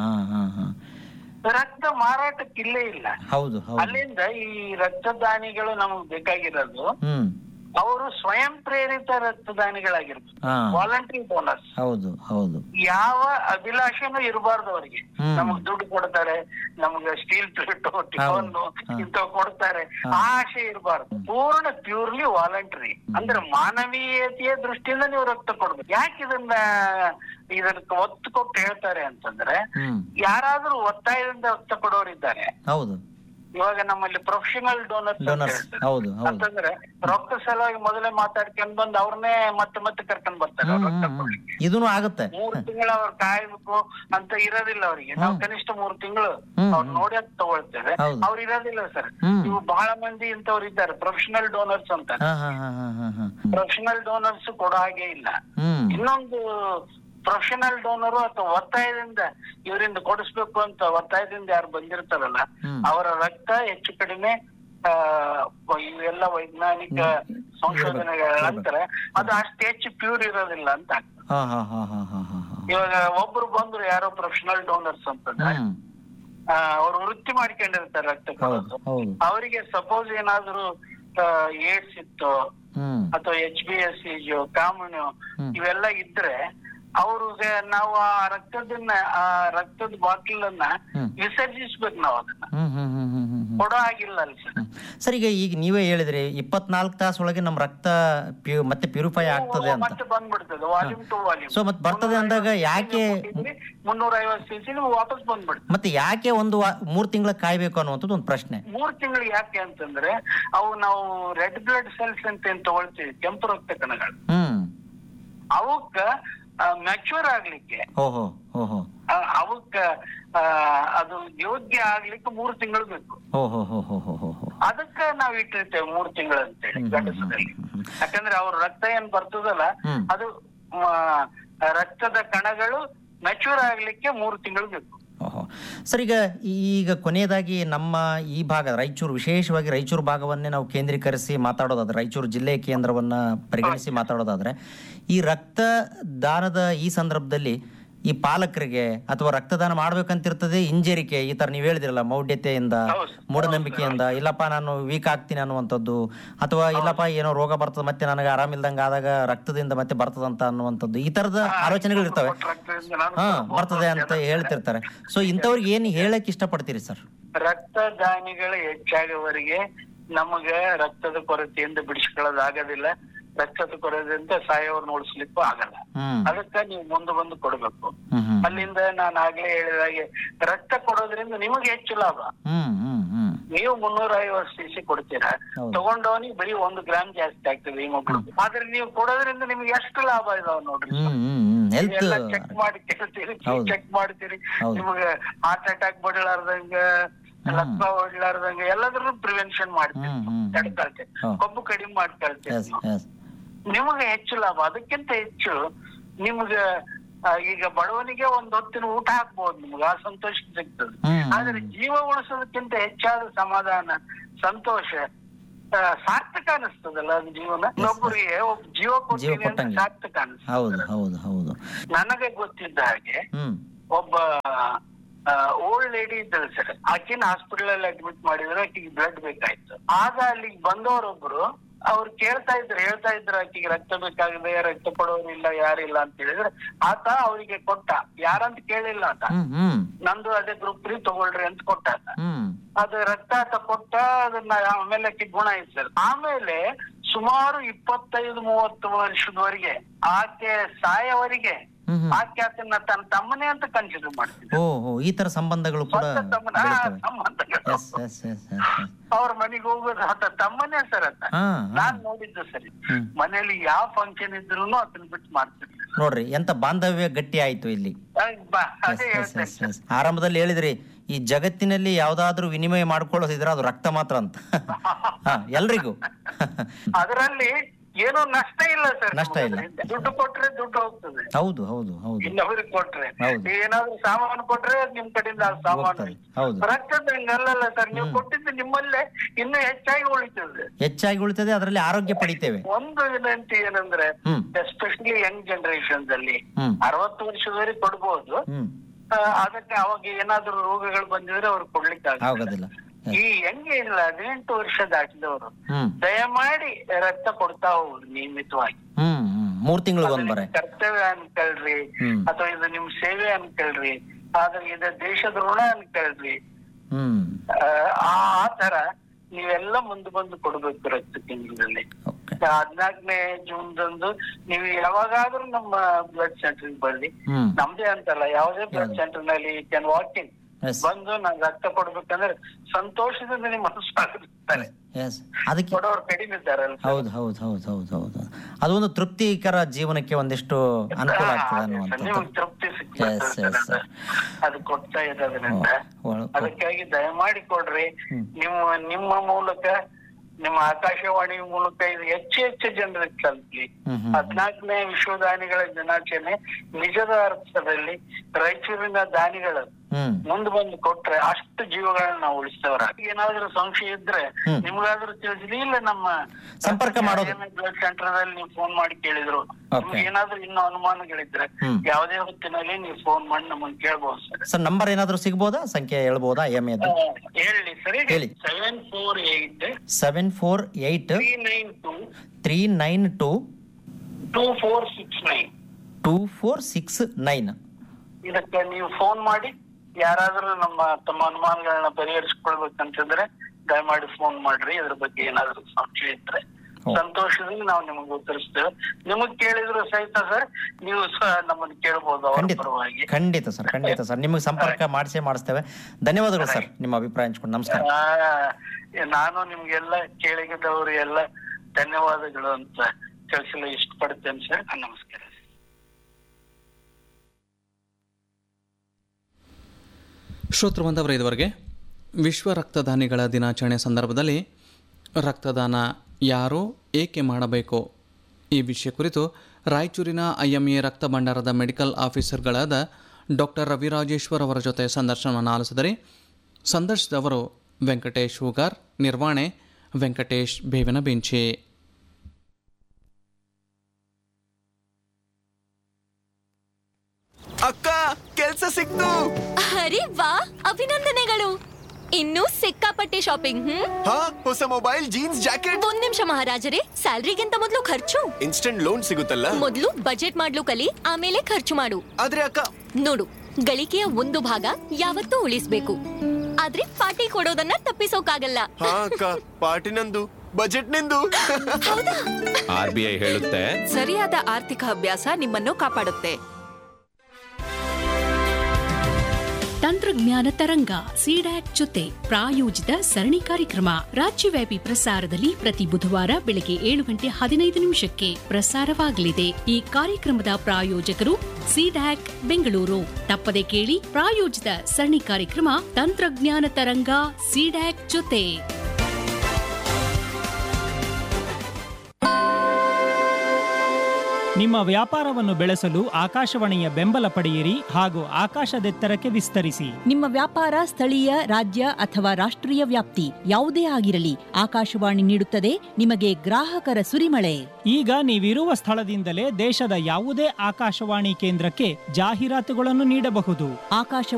ರಕ್ತ ಮಾರಾಟಕ್ಕೆ ಇಲ್ಲೇ ಇಲ್ಲ. ಹೌದು ಅಲ್ಲಿಂದ ಈ ರಕ್ತದಾನಿಗಳು ನಮಗ್ ಬೇಕಾಗಿರೋದು ಅವರು ಸ್ವಯಂ ಪ್ರೇರಿತ ರಕ್ತದಾನಿಗಳಾಗಿರ್ಬೇಕು, ವಾಲಂಟ್ರಿ ಡೋನರ್ಸ್. ಹೌದು ಹೌದು ಯಾವ ಅಭಿಲಾಷೆನೂ ಇರಬಾರ್ದು ಅವರಿಗೆ. ನಮಗ್ ದುಡ್ಡು ಕೊಡ್ತಾರೆ, ನಮ್ಗೆ ಸ್ಟೀಲ್ ಪ್ಲೇಟ್ ಟಿಫನ್ ಇಂಥವ್ ಕೊಡ್ತಾರೆ, ಆ ಆಶೆ ಇರಬಾರ್ದು. ಪೂರ್ಣ ಪ್ಯೂರ್ಲಿ ವಾಲಂಟ್ರಿ ಅಂದ್ರೆ ಮಾನವೀಯತೆಯ ದೃಷ್ಟಿಯಿಂದ ನೀವು ರಕ್ತ ಕೊಡ್ಬೇಕು. ಯಾಕೆ ಇದನ್ನ ಇದಕ್ಕೆ ಒತ್ತು ಕೊಟ್ಟು ಹೇಳ್ತಾರೆ ಅಂತಂದ್ರೆ, ಯಾರಾದ್ರೂ ಒತ್ತಾಯದಿಂದ ರಕ್ತ ಕೊಡೋರಿದ್ದಾರೆ. ಹೌದು ಇವಾಗ ನಮ್ಮಲ್ಲಿ ಪ್ರೊಫೆಷನಲ್ ಡೋನರ್ಸ್ ಅಂತಂದ್ರೆ ರೊಕ್ಕ ಸಲುವಾಗಿ ಮೊದಲೇ ಮಾತಾಡ್ಕೊಂಡ್ ಬಂದು ಅವ್ರನ್ನೇ ಮತ್ತೆ ಮತ್ತೆ ಕರ್ಕೊಂಡ್ ಬರ್ತಾರೆ. ಇದೂ ಆಗುತ್ತೆ. ಮೂರ್ ತಿಂಗಳು ಅವ್ರು ಕಾಯ್ಬೇಕು ಅಂತ ಇರೋದಿಲ್ಲ ಅವ್ರಿಗೆ. ನಾವು ಕನಿಷ್ಠ ಮೂರ್ ತಿಂಗಳು ಅವ್ರು ನೋಡಿ ತಗೊಳ್ತೇವೆ, ಅವ್ರು ಇರೋದಿಲ್ಲ ಸರ್. ಇವು ಬಹಳ ಮಂದಿ ಇಂಥವ್ರು ಇದ್ದಾರೆ ಪ್ರೊಫೆಷನಲ್ ಡೋನರ್ಸ್ ಅಂತ. ಪ್ರೊಫೆಷನಲ್ ಡೋನರ್ಸ್ ಕೊಡೋ ಹಾಗೆ ಇಲ್ಲ. ಇನ್ನೊಂದು ಪ್ರೊಫೆಷನಲ್ ಡೋನರು ಅಥವಾ ಒತ್ತಾಯದಿಂದ ಇವರಿಂದ ಕೊಡಿಸ್ಬೇಕು ಅಂತ ಒತ್ತಾಯದಿಂದ ಯಾರು ಬಂದಿರ್ತಾರಲ್ಲ ಅವರ ರಕ್ತ ಹೆಚ್ಚು ಕಡಿಮೆ ಆ ಇವೆಲ್ಲ ವೈಜ್ಞಾನಿಕ ಸಂಶೋಧನೆಗಳ ನಂತರ ಅದು ಅಷ್ಟು ಹೆಚ್ಚು ಪ್ಯೂರ್ ಇರೋದಿಲ್ಲ ಅಂತ ಆಗ್ತದೆ. ಇವಾಗ ಒಬ್ರು ಬಂದ್ರು ಯಾರೋ ಪ್ರೊಫೆಷನಲ್ ಡೋನರ್ಸ್ ಅಂತಂದ್ರೆ ಅವ್ರು ವೃತ್ತಿ ಮಾಡ್ಕೊಂಡಿರ್ತಾರೆ ರಕ್ತ ಕೊಡೋದು. ಅವರಿಗೆ ಸಪೋಸ್ ಏನಾದ್ರು ಏಡ್ಸ್ ಇತ್ತು ಅಥವಾ ಎಚ್ ಬಿ ಎಸ್ ಸಿಜು ಕಾಮನು ಇವೆಲ್ಲ ಇದ್ರೆ ಅವ್ರಿಗೆ ನಾವು ಆ ರಕ್ತದನ್ನ ಆ ರಕ್ತದ ಬಾಟಲ್ ಅನ್ನ ವಿಸರ್ಜಿಸ್ಬೇಕು ನಾವು. ಅದನ್ನ ಕೊಡೋ ಆಗಿಲ್ಲ ಅಲ್ಲ ಸರ್. ಸರ್ ಈಗ ಈಗ ನೀವೇ ಹೇಳಿದ್ರಿ ಇಪ್ಪತ್ನಾಲ್ಕು ತಾಸು ಒಳಗೆ ನಮ್ ರಕ್ತ ಮತ್ತೆ ಪ್ಯೂರಿಫೈ ಆಗ್ತದೆ ಅಂತ. ಮತ್ತೆ ಬಂದ್ಬಿಡ್ತದೆ ವಾಲ್ಯೂಮ್ ಟು ವಾಲ್ಯೂಮ್. ಸೊ ಮತ್ತೆ ಬರ್ತದೆ ಅಂದಾಗ ಯಾಕೆ ಮುನ್ನೂರ ಐವತ್ತು ಸಿ ಸಿ ವಾಪಸ್ ಬಂದ್ಬಿಡ್ತದೆ. ಮತ್ತೆ ಯಾಕೆ ಒಂದು ಮೂರ್ ತಿಂಗಳ ಕಾಯ್ಬೇಕು ಅನ್ನುವಂಥದ್ದು ಒಂದು ಪ್ರಶ್ನೆ. ಮೂರ್ ತಿಂಗಳು ಯಾಕೆ ಅಂತಂದ್ರೆ ಅವು ನಾವು ರೆಡ್ ಬ್ಲಡ್ ಸೆಲ್ಸ್ ಅಂತ ಏನ್ ತಗೊಳ್ತೀವಿ, ಕೆಂಪು ರಕ್ತ ಕಣಗಳು, ಹ್ಮ್ ಅವಕ್ಕ ಮ್ಯಾಚೂರ್ ಆಗ್ಲಿಕ್ಕೆ ಅವಕ್ಕ ಅದು ಯೋಗ್ಯ ಆಗ್ಲಿಕ್ಕೆ ಮೂರು ತಿಂಗಳು ಬೇಕು. ಅದಕ್ಕ ನಾವ್ ಇಟ್ಟಿರ್ತೇವೆ ಮೂರು ತಿಂಗಳು ಅಂತೇಳಿ ಗಂಡಸದಲ್ಲಿ. ಯಾಕಂದ್ರೆ ಅವ್ರ ರಕ್ತ ಏನ್ ಬರ್ತದಲ್ಲ ಅದು ರಕ್ತದ ಕಣಗಳು ಮ್ಯಾಚೂರ್ ಆಗ್ಲಿಕ್ಕೆ ಮೂರು ತಿಂಗಳು ಬೇಕು. ಓಹೋ ಸರ್, ಈಗ ಈಗ ಕೊನೆಯದಾಗಿ ನಮ್ಮ ಈ ಭಾಗ ರಾಯಚೂರು, ವಿಶೇಷವಾಗಿ ರಾಯಚೂರು ಭಾಗವನ್ನೇ ನಾವು ಕೇಂದ್ರೀಕರಿಸಿ ಮಾತಾಡೋದಾದ್ರೆ, ರಾಯಚೂರು ಜಿಲ್ಲೆಯ ಕೇಂದ್ರವನ್ನ ಪರಿಗಣಿಸಿ ಮಾತಾಡೋದಾದ್ರೆ, ಈ ರಕ್ತದಾನದ ಈ ಸಂದರ್ಭದಲ್ಲಿ ಈ ಪಾಲಕರಿಗೆ ಅಥವಾ ರಕ್ತದಾನ ಮಾಡ್ಬೇಕಂತಿರ್ತದೆ ಹಿಂಜರಿಕೆ, ಈ ತರ ನೀವು ಹೇಳಿದಿರಲ್ಲ ಮೌಢ್ಯತೆಯಿಂದ, ಮೂಢನಂಬಿಕೆಯಿಂದ, ಇಲ್ಲಪ್ಪ ನಾನು ವೀಕ್ ಆಗ್ತೀನಿ ಅನ್ನುವಂಥದ್ದು, ಅಥವಾ ಇಲ್ಲಪ್ಪ ಏನೋ ರೋಗ ಬರ್ತದೆ ಮತ್ತೆ ನನಗೆ ಆರಾಮಿಲ್ದಂಗ ಆದಾಗ ರಕ್ತದಿಂದ ಮತ್ತೆ ಬರ್ತದಂತ ಅನ್ನುವಂಥದ್ದು, ಈ ತರದ ಆಲೋಚನೆಗಳು ಇರ್ತವೆ. ಹಾ ಬರ್ತದೆ ಅಂತ ಹೇಳ್ತಿರ್ತಾರೆ. ಸೊ ಇಂಥವ್ರಿಗೆ ಏನ್ ಹೇಳಕ್ ಇಷ್ಟಪಡ್ತೀರಿ ಸರ್? ರಕ್ತದಾನಿಗಳು ಹೆಚ್ಚಾಗುವವರೆಗೆ ನಮಗ ರಕ್ತದ ಕೊರತೆಯಿಂದ ಬಿಡಿಸ್ಕೊಳ್ಳೋದಾಗೋದಿಲ್ಲ, ರಕ್ತದ ಕೊರತೆಯಿಂದ ಸಾಯೋರ್ನ ಉಳಿಸ್ಲಿಕ್ಕೂ ಆಗಲ್ಲ. ಅದಕ್ಕ ನೀವು ಮುಂದೆ ಬಂದು ಕೊಡ್ಬೇಕು. ಅಲ್ಲಿಂದ ನಾನು ಆಗ್ಲೇ ಹೇಳಿದ ಹಾಗೆ ರಕ್ತ ಕೊಡೋದ್ರಿಂದ ನಿಮಗೆ ಹೆಚ್ಚು ಲಾಭ. ನೀವು ಮುನ್ನೂರ ಐವತ್ತು ಸಿ ಸಿ ಕೊಡ್ತೀರಾ, ತಗೊಂಡವನಿಗೆ ಬರೀ ಒಂದು ಗ್ರಾಮ್ ಜಾಸ್ತಿ ಆಗ್ತದೆ ಹಿಮೋಗ್ಲೋಬಿನ್. ಆದ್ರೆ ನೀವು ಕೊಡೋದ್ರಿಂದ ನಿಮ್ಗೆ ಎಷ್ಟು ಲಾಭ ಇದಾವ ನೋಡ್ರಿ. ಎಲ್ಲ ಚೆಕ್ ಮಾಡಿ ಕೇಳ್ತೀರಿ, ಚೆಕ್ ಮಾಡ್ತೀರಿ, ನಿಮ್ಗೆ ಹಾರ್ಟ್ ಅಟ್ಯಾಕ್ ಬಡಲಾರ್ದಂಗ, ರಕ್ತ ಹೊಡ್ಲಾರ್ದಂಗ ಎಲ್ಲದ್ರೂ ಪ್ರಿವೆನ್ಷನ್ ಮಾಡ್ತೀರಿ, ತಡ್ಕೊಳ್ತೀರಿ, ಕೊಬ್ಬು ಕಡಿಮೆ ಮಾಡ್ಕೊಳ್ತೀರಿ, ನಿಮಗೆ ಹೆಚ್ಚು ಲಾಭ. ಅದಕ್ಕಿಂತ ಹೆಚ್ಚು ನಿಮ್ಗ ಈಗ ಬಡವನಿಗೆ ಒಂದ್ ಹೊತ್ತಿನ ಊಟ ಹಾಕ್ಬಹುದು, ನಿಮ್ಗೆ ಆ ಸಂತೋಷ ಸಿಗ್ತದೆ. ಆದ್ರೆ ಜೀವ ಉಳಿಸೋದಕ್ಕಿಂತ ಹೆಚ್ಚಾದ ಸಮಾಧಾನ, ಸಂತೋಷ, ಸಾರ್ಥಕ ಅನಿಸ್ತದಲ್ಲ ಅದು ಜೀವನ. ಇನ್ನೊಬ್ಬರಿಗೆ ಜೀವ ಕೊಡ್ತೀನಿ ಸಾರ್ಥಕ ಅನಿಸ್ತದೆ. ನನಗೆ ಗೊತ್ತಿದ್ದ ಹಾಗೆ ಒಬ್ಬ ಓಲ್ಡ್ ಲೇಡಿ ಇದ್ದಳು ಸರ್. ಆಕಿನ ಹಾಸ್ಪಿಟಲ್ ಅಲ್ಲಿ ಅಡ್ಮಿಟ್ ಮಾಡಿದ್ರು, ಆಕಿಗೆ ಬ್ಲಡ್ ಬೇಕಾಯ್ತು. ಆಗ ಅಲ್ಲಿಗೆ ಬಂದವರೊಬ್ರು ಅವ್ರು ಕೇಳ್ತಾ ಇದ್ರು, ಹೇಳ್ತಾ ಇದ್ರು ಆಕಿಗೆ ರಕ್ತ ಬೇಕಾಗಿದೆ, ರಕ್ತ ಕೊಡೋರಿಲ್ಲ, ಯಾರಿಲ್ಲ ಅಂತ ಹೇಳಿದ್ರೆ ಆತ ಅವರಿಗೆ ಕೊಟ್ಟ. ಯಾರಂತ ಕೇಳಿಲ್ಲ ಆತ, ನಂದು ಅದೇ ಗ್ರೂಪ್ ತ್ರೀ ತಗೊಳ್ರಿ ಅಂತ ಕೊಟ್ಟ. ಅದು ರಕ್ತ ಆತ ಕೊಟ್ಟ, ಅದನ್ನ ಆಮೇಲೆ ಆಕಿ ಗುಣ ಆಯ್ತು ಸರ್. ಆಮೇಲೆ ಸುಮಾರು ಇಪ್ಪತ್ತೈದು ಮೂವತ್ತು ವರ್ಷದವರೆಗೆ ಆಕೆ ಸಾಯವರೆಗೆ ಆಕೆ ಆತನ ತನ್ನ ತಮ್ಮನೇ ಅಂತ ಕನ್ಸಿಡರ್ ಮಾಡ್ತೀನಿ. ಓಹೋ, ಈ ತರ ಸಂಬಂಧಗಳು ಕೂಡ ಸಂಬಂಧಗಳು. ಅವ್ರ ಮನೆಗೆ ಹೋಗೋದು ಆತ ತಮ್ಮನೇ ಸರ್ ಅಂತ ನಾನ್ ನೋಡಿದ್ದು ಸರಿ. ಮನೇಲಿ ಯಾವ ಫಂಕ್ಷನ್ ಇದ್ರು ಅದನ್ನ ಬಿಟ್ಟು ಮಾಡ್ತೀನಿ ನೋಡ್ರಿ. ಎಂತ ಬಾಂಧವ್ಯ ಗಟ್ಟಿ ಆಯ್ತು ಇಲ್ಲಿ. ಆರಂಭದಲ್ಲಿ ಹೇಳಿದ್ರಿ ಈ ಜಗತ್ತಿನಲ್ಲಿ ಯಾವ್ದಾದ್ರು ವಿನಿಮಯ ಮಾಡ್ಕೊಳ್ಳೋದಿದ್ರೆ ಅದು ರಕ್ತ ಮಾತ್ರ ಅಂತ. ಎಲ್ರಿಗೂ ಅದರಲ್ಲಿ ಏನೋ ನಷ್ಟ ಇಲ್ಲ ಸರ್. ನಷ್ಟ ಇಲ್ಲ. ದುಡ್ಡು ಕೊಟ್ರೆ ದುಡ್ಡು ಹೋಗ್ತದೆ. ಹೌದು ಹೌದು ಹೌದು. ಇನ್ನೊಬ್ರಿಗೆ ಕೊಟ್ರೆ, ಏನಾದ್ರು ಸಾಮಾನು ಕೊಟ್ರೆ ನಿಮ್ ಕಡೆಯಿಂದ ಆ ಸಾಮಾನು. ರಕ್ತದ ಹಂಗಲ್ಲ ಸರ್, ನೀವು ಕೊಟ್ಟಿದ್ದು ನಿಮ್ಮಲ್ಲೇ ಇನ್ನೂ ಹೆಚ್ಚಾಗಿ ಉಳಿತದೆ. ಹೆಚ್ಚಾಗಿ ಉಳಿತದೆ, ಅದರಲ್ಲಿ ಆರೋಗ್ಯ ಪಡಿತೇವೆ. ಒಂದು ವಿನಂತಿ ಏನಂದ್ರೆ, ಎಸ್ಪೆಷಲಿ ಯಂಗ್ ಜನರೇಷನ್ಸ್ ಅಲ್ಲಿ ಅರವತ್ತು ವರ್ಷದವರೆಗೆ ಕೊಡ್ಬೋದು. ಅದಕ್ಕೆ ಅವಾಗ ಏನಾದ್ರು ರೋಗಗಳು ಬಂದಿದ್ರೆ ಅವ್ರು ಕೊಡ್ಲಿಕ್ಕೆ ಆಗೋದಿಲ್ಲ. ಈ ಹೆಂಗೆ ಇಲ್ಲ ಹದಿನೆಂಟು ವರ್ಷ ದಾಟಿದವರು ದಯಮಾಡಿ ರಕ್ತ ಕೊಡ್ತಾ ಹೋಗ್ರಿ ನಿಯಮಿತವಾಗಿ. ಮೂರ್ ತಿಂಗಳು ಕರ್ತವ್ಯ ಅನ್ಕಳ್ರಿ, ಅಥವಾ ಇದು ನಿಮ್ ಸೇವೆ ಅನ್ಕಳ್ರಿ, ಆದ್ರೆ ಇದು ದೇಶದ ಋಣ ಅನ್ಕಳ್ರಿ. ಆ ತರ ನೀವೆಲ್ಲ ಮುಂದೆ ಬಂದು ಕೊಡ್ಬೇಕು ರಕ್ತ ಕೇಂದ್ರದಲ್ಲಿ. ಹದಿನಾಲ್ಕನೇ ಜೂನ್ದಂದು ನೀವು ಯಾವಾಗಾದ್ರೂ ನಮ್ಮ ಬ್ಲಡ್ ಸೆಂಟರ್ ಬರ್ರಿ. ನಮ್ದೇ ಅಂತಲ್ಲ, ಯಾವುದೇ ಬ್ಲಡ್ ಸೆಂಟರ್ ನಲ್ಲಿ ಕ್ಯಾನ್ ವಾಕಿಂಗ್ ಬಂದು ನಾನು ರಕ್ತ ಕೊಡ್ಬೇಕಂದ್ರೆ ಸಂತೋಷದಿಂದ ನಿಮ್ಮ ಸ್ವಾಗತಿಸ್ತಾರೆ. ಕೊಡೋರು ಕಡಿಮೆ ಇದ್ದಾರಲ್ಲ. ಹೌದು ಹೌದು ಹೌದು ಹೌದು ಹೌದು. ಅದೊಂದು ತೃಪ್ತಿಕರ ಜೀವನಕ್ಕೆ ಒಂದಿಷ್ಟು ಅನುಕೂಲ ಆಗ್ತದೆ. ನಿಮಗೆ ತೃಪ್ತಿ ಸಿಗ್ತದೆ ಅದು ಕೊಡ್ತಾ ಇರೋದ್ರಿಂದ. ಅದಕ್ಕಾಗಿ ದಯಮಾಡಿ ಕೊಡ್ರಿ. ನಿಮ್ಮ ನಿಮ್ಮ ಮೂಲಕ, ನಿಮ್ಮ ಆಕಾಶವಾಣಿ ಮೂಲಕ ಇದು ಹೆಚ್ಚು ಹೆಚ್ಚು ಜನರಿಗೆ ತಲುಪಲಿ. ಹದಿನಾಲ್ಕನೇ ವಿಶ್ವ ದಾನಿಗಳ ದಿನಾಚರಣೆ ನಿಜದ ಅರ್ಥದಲ್ಲಿ ರಾಯಚೂರಿನ ದಾನಿಗಳು ಮುಂದೆ ಬಂದು ಕೊಟ್ರೆ ಅಷ್ಟು ಜೀವಗಳನ್ನ ನಾವು ಉಳಿಸ್ತೇವ್ರ. ಏನಾದ್ರೂ ಸಂಶಯ ಇದ್ರೆ ನಿಮ್ಗಾದ್ರೂ ತಿಳಿಸ್ಲಿ, ಇಲ್ಲ ನಮ್ಮ ಸಂಪರ್ಕ ಮಾಡೋದು ಬ್ಲಡ್ ಸೆಂಟರ್ ದಲ್ಲಿ ನೀವು ಫೋನ್ ಮಾಡಿ ಕೇಳಿದ್ರು, ನಿಮ್ಗೆ ಏನಾದ್ರೂ ಇನ್ನೂ ಅನುಮಾನಗಳಿದ್ರೆ ಯಾವುದೇ ಹೊತ್ತಿನಲ್ಲಿ ನೀವು ಫೋನ್ ಮಾಡಿ ನಮ್ಮನ್ನ ಕೇಳ್ಬಹುದು ಸರ್. ಸರ್ ನಂಬರ್ ಏನಾದ್ರೂ ಸಿಗ್ಬೋದಾ, ಸಂಖ್ಯೆ ಹೇಳ್ಬೋದಾ? ಎಮ್ ಎದು ಹೇಳಿ ಸರಿ. ಹೇಳಿ. Seven four eight seven four eight three nine two three nine two two four six nine two four six nine ಇದಕ್ಕೆ ನೀವು ಫೋನ್ ಮಾಡಿ ಯಾರಾದ್ರೂ ನಮ್ಮ ತಮ್ಮ ಅನುಮಾನಗಳನ್ನ ಪರಿಹರಿಸ್ಕೊಳ್ಬೇಕಂತಂದ್ರೆ ದಯಮಾಡಿ ಫೋನ್ ಮಾಡ್ರಿ. ಇದ್ರ ಬಗ್ಗೆ ಏನಾದ್ರು ಸಂಶಯ ಇದ್ರೆ ಸಂತೋಷದಿಂದ ನಾವು ನಿಮಗೆ ಉತ್ತರಿಸ್ತೇವೆ. ನಿಮಗ್ ಕೇಳಿದ್ರು ಸಹಿತ ಸರ್ ನೀವು ನಮ್ಮನ್ನು ಕೇಳಬಹುದು ಅವರ ಪರವಾಗಿ. ಖಂಡಿತ ಸರ್, ಖಂಡಿತ ಸರ್. ನಿಮಗೆ ಸಂಪರ್ಕ ಮಾಡಿಸೇ ಮಾಡಿಸ್ತೇವೆ. ಧನ್ಯವಾದಗಳು ಸರ್, ನಿಮ್ಮ ಅಭಿಪ್ರಾಯ ಹಂಚ್ಕೊಂಡು. ನಮಸ್ಕಾರ. ನಾನು ನಿಮ್ಗೆಲ್ಲ ಕೇಳಿದವರು ಎಲ್ಲ ಧನ್ಯವಾದಗಳು ಅಂತ ತಿಳಿಸಲು ಇಷ್ಟಪಡ್ತೇನೆ ಸರ್. ನಮಸ್ಕಾರ. ಶ್ರೋತೃ ಬಂದವರ ಇದುವರೆಗೆ ವಿಶ್ವ ರಕ್ತದಾನಿಗಳ ದಿನಾಚರಣೆ ಸಂದರ್ಭದಲ್ಲಿ ರಕ್ತದಾನ ಯಾರು, ಏಕೆ ಮಾಡಬೇಕು ಈ ವಿಷಯ ಕುರಿತು ರಾಯಚೂರಿನ ಐ ಎಂ ಎ ರಕ್ತ ಭಂಡಾರದ ಮೆಡಿಕಲ್ ಆಫೀಸರ್ಗಳಾದ ಡಾಕ್ಟರ್ ರವಿರಾಜೇಶ್ವರ್ ಅವರ ಜೊತೆ ಸಂದರ್ಶನವನ್ನು ಆಲಿಸಿದರೆ ಸಂದರ್ಶಿಸಿದವರು ವೆಂಕಟೇಶ್ ಹೂಗಾರ್, ನಿರ್ವಹಣೆ ವೆಂಕಟೇಶ್ ಬೇವಿನ ಬೆಂಚಿ. ಅಕ್ಕ, ಕೆಲ್ಸ ಸಿಕ್ತು. ಅರೆ ವಾ, ಅಭಿನಂದನೆಗಳು. ಇನ್ನೂ ಸಿಕ್ಕಾಪಟ್ಟೆ ಶಾಪಿಂಗ್. ಹಾ, ಹೊಸ ಮೊಬೈಲ್, ಜೀನ್ಸ್, ಜಾಕೆಟ್. ಒಂದ್ ನಿಮಿಷ ಮಹಾರಾಜರೇ, ಸ್ಯಾಲ್ರಿಗಿಂತ ಮೊದಲು ಖರ್ಚು. ಇನ್ಸ್ಟೆಂಟ್ ಲೋನ್ ಸಿಗುತ್ತಲ್ಲ. ಮೊದಲು ಬಜೆಟ್ ಮಾಡ್ಲು ಕಲಿ, ಆಮೇಲೆ ಖರ್ಚು ಮಾಡು. ಆದ್ರೆ ಅಕ್ಕ, ನೋಡು, ಗಳಿಕೆಯ ಒಂದು ಭಾಗ ಯಾವತ್ತೂ ಉಳಿಸ್ಬೇಕು, ಆದ್ರೆ ಪಾರ್ಟಿ ಕೊಡೋದನ್ನ ತಪ್ಪಿಸೋಕಾಗಲ್ಲ. ಹಾ ಅಕ್ಕ, ಪಾರ್ಟಿ ನಂದು, ಬಜೆಟ್ ನಿಂದು. ಆರ್ ಬಿ ಐ ಹೇಳುತ್ತೆ, ಸರಿಯಾದ ಆರ್ಥಿಕ ಅಭ್ಯಾಸ ನಿಮ್ಮನ್ನು ಕಾಪಾಡುತ್ತೆ. ತಂತ್ರಜ್ಞಾನ ತರಂಗ ಸಿಡ್ಯಾಕ್ ಜೊತೆ ಪ್ರಾಯೋಜಿತ ಸರಣಿ ಕಾರ್ಯಕ್ರಮ ರಾಜ್ಯವ್ಯಾಪಿ ಪ್ರಸಾರದಲ್ಲಿ ಪ್ರತಿ ಬುಧವಾರ ಬೆಳಗ್ಗೆ ಏಳು ಗಂಟೆ ಹದಿನೈದು ನಿಮಿಷಕ್ಕೆ ಪ್ರಸಾರವಾಗಲಿದೆ. ಈ ಕಾರ್ಯಕ್ರಮದ ಪ್ರಾಯೋಜಕರು ಸಿಡ್ಯಾಕ್ ಬೆಂಗಳೂರು. ತಪ್ಪದೆ ಕೇಳಿ ಪ್ರಾಯೋಜಿತ ಸರಣಿ ಕಾರ್ಯಕ್ರಮ ತಂತ್ರಜ್ಞಾನ ತರಂಗ ಸಿಡ್ಯಾಕ್ ಜೊತೆ. ನಿಮ್ಮ ವ್ಯಾಪಾರವನ್ನು ಬೆಳೆಸಲು ಆಕಾಶವಾಣಿಯ ಬೆಂಬಲ ಪಡೆಯಿರಿ ಹಾಗೂ ಆಕಾಶದೆತ್ತರಕ್ಕೆ ವಿಸ್ತರಿಸಿ. ನಿಮ್ಮ ವ್ಯಾಪಾರ ಸ್ಥಳೀಯ, ರಾಜ್ಯ ಅಥವಾ ರಾಷ್ಟ್ರೀಯ ವ್ಯಾಪ್ತಿ ಯಾವುದೇ ಆಗಿರಲಿ, ಆಕಾಶವಾಣಿ ನೀಡುತ್ತದೆ ನಿಮಗೆ ಗ್ರಾಹಕರ ಸುರಿಮಳೆ. ಈಗ ನೀವಿರುವ ಸ್ಥಳದಿಂದಲೇ ದೇಶದ ಯಾವುದೇ ಆಕಾಶವಾಣಿ ಕೇಂದ್ರಕ್ಕೆ ಜಾಹೀರಾತುಗಳನ್ನು ನೀಡಬಹುದು. ಆಕಾಶ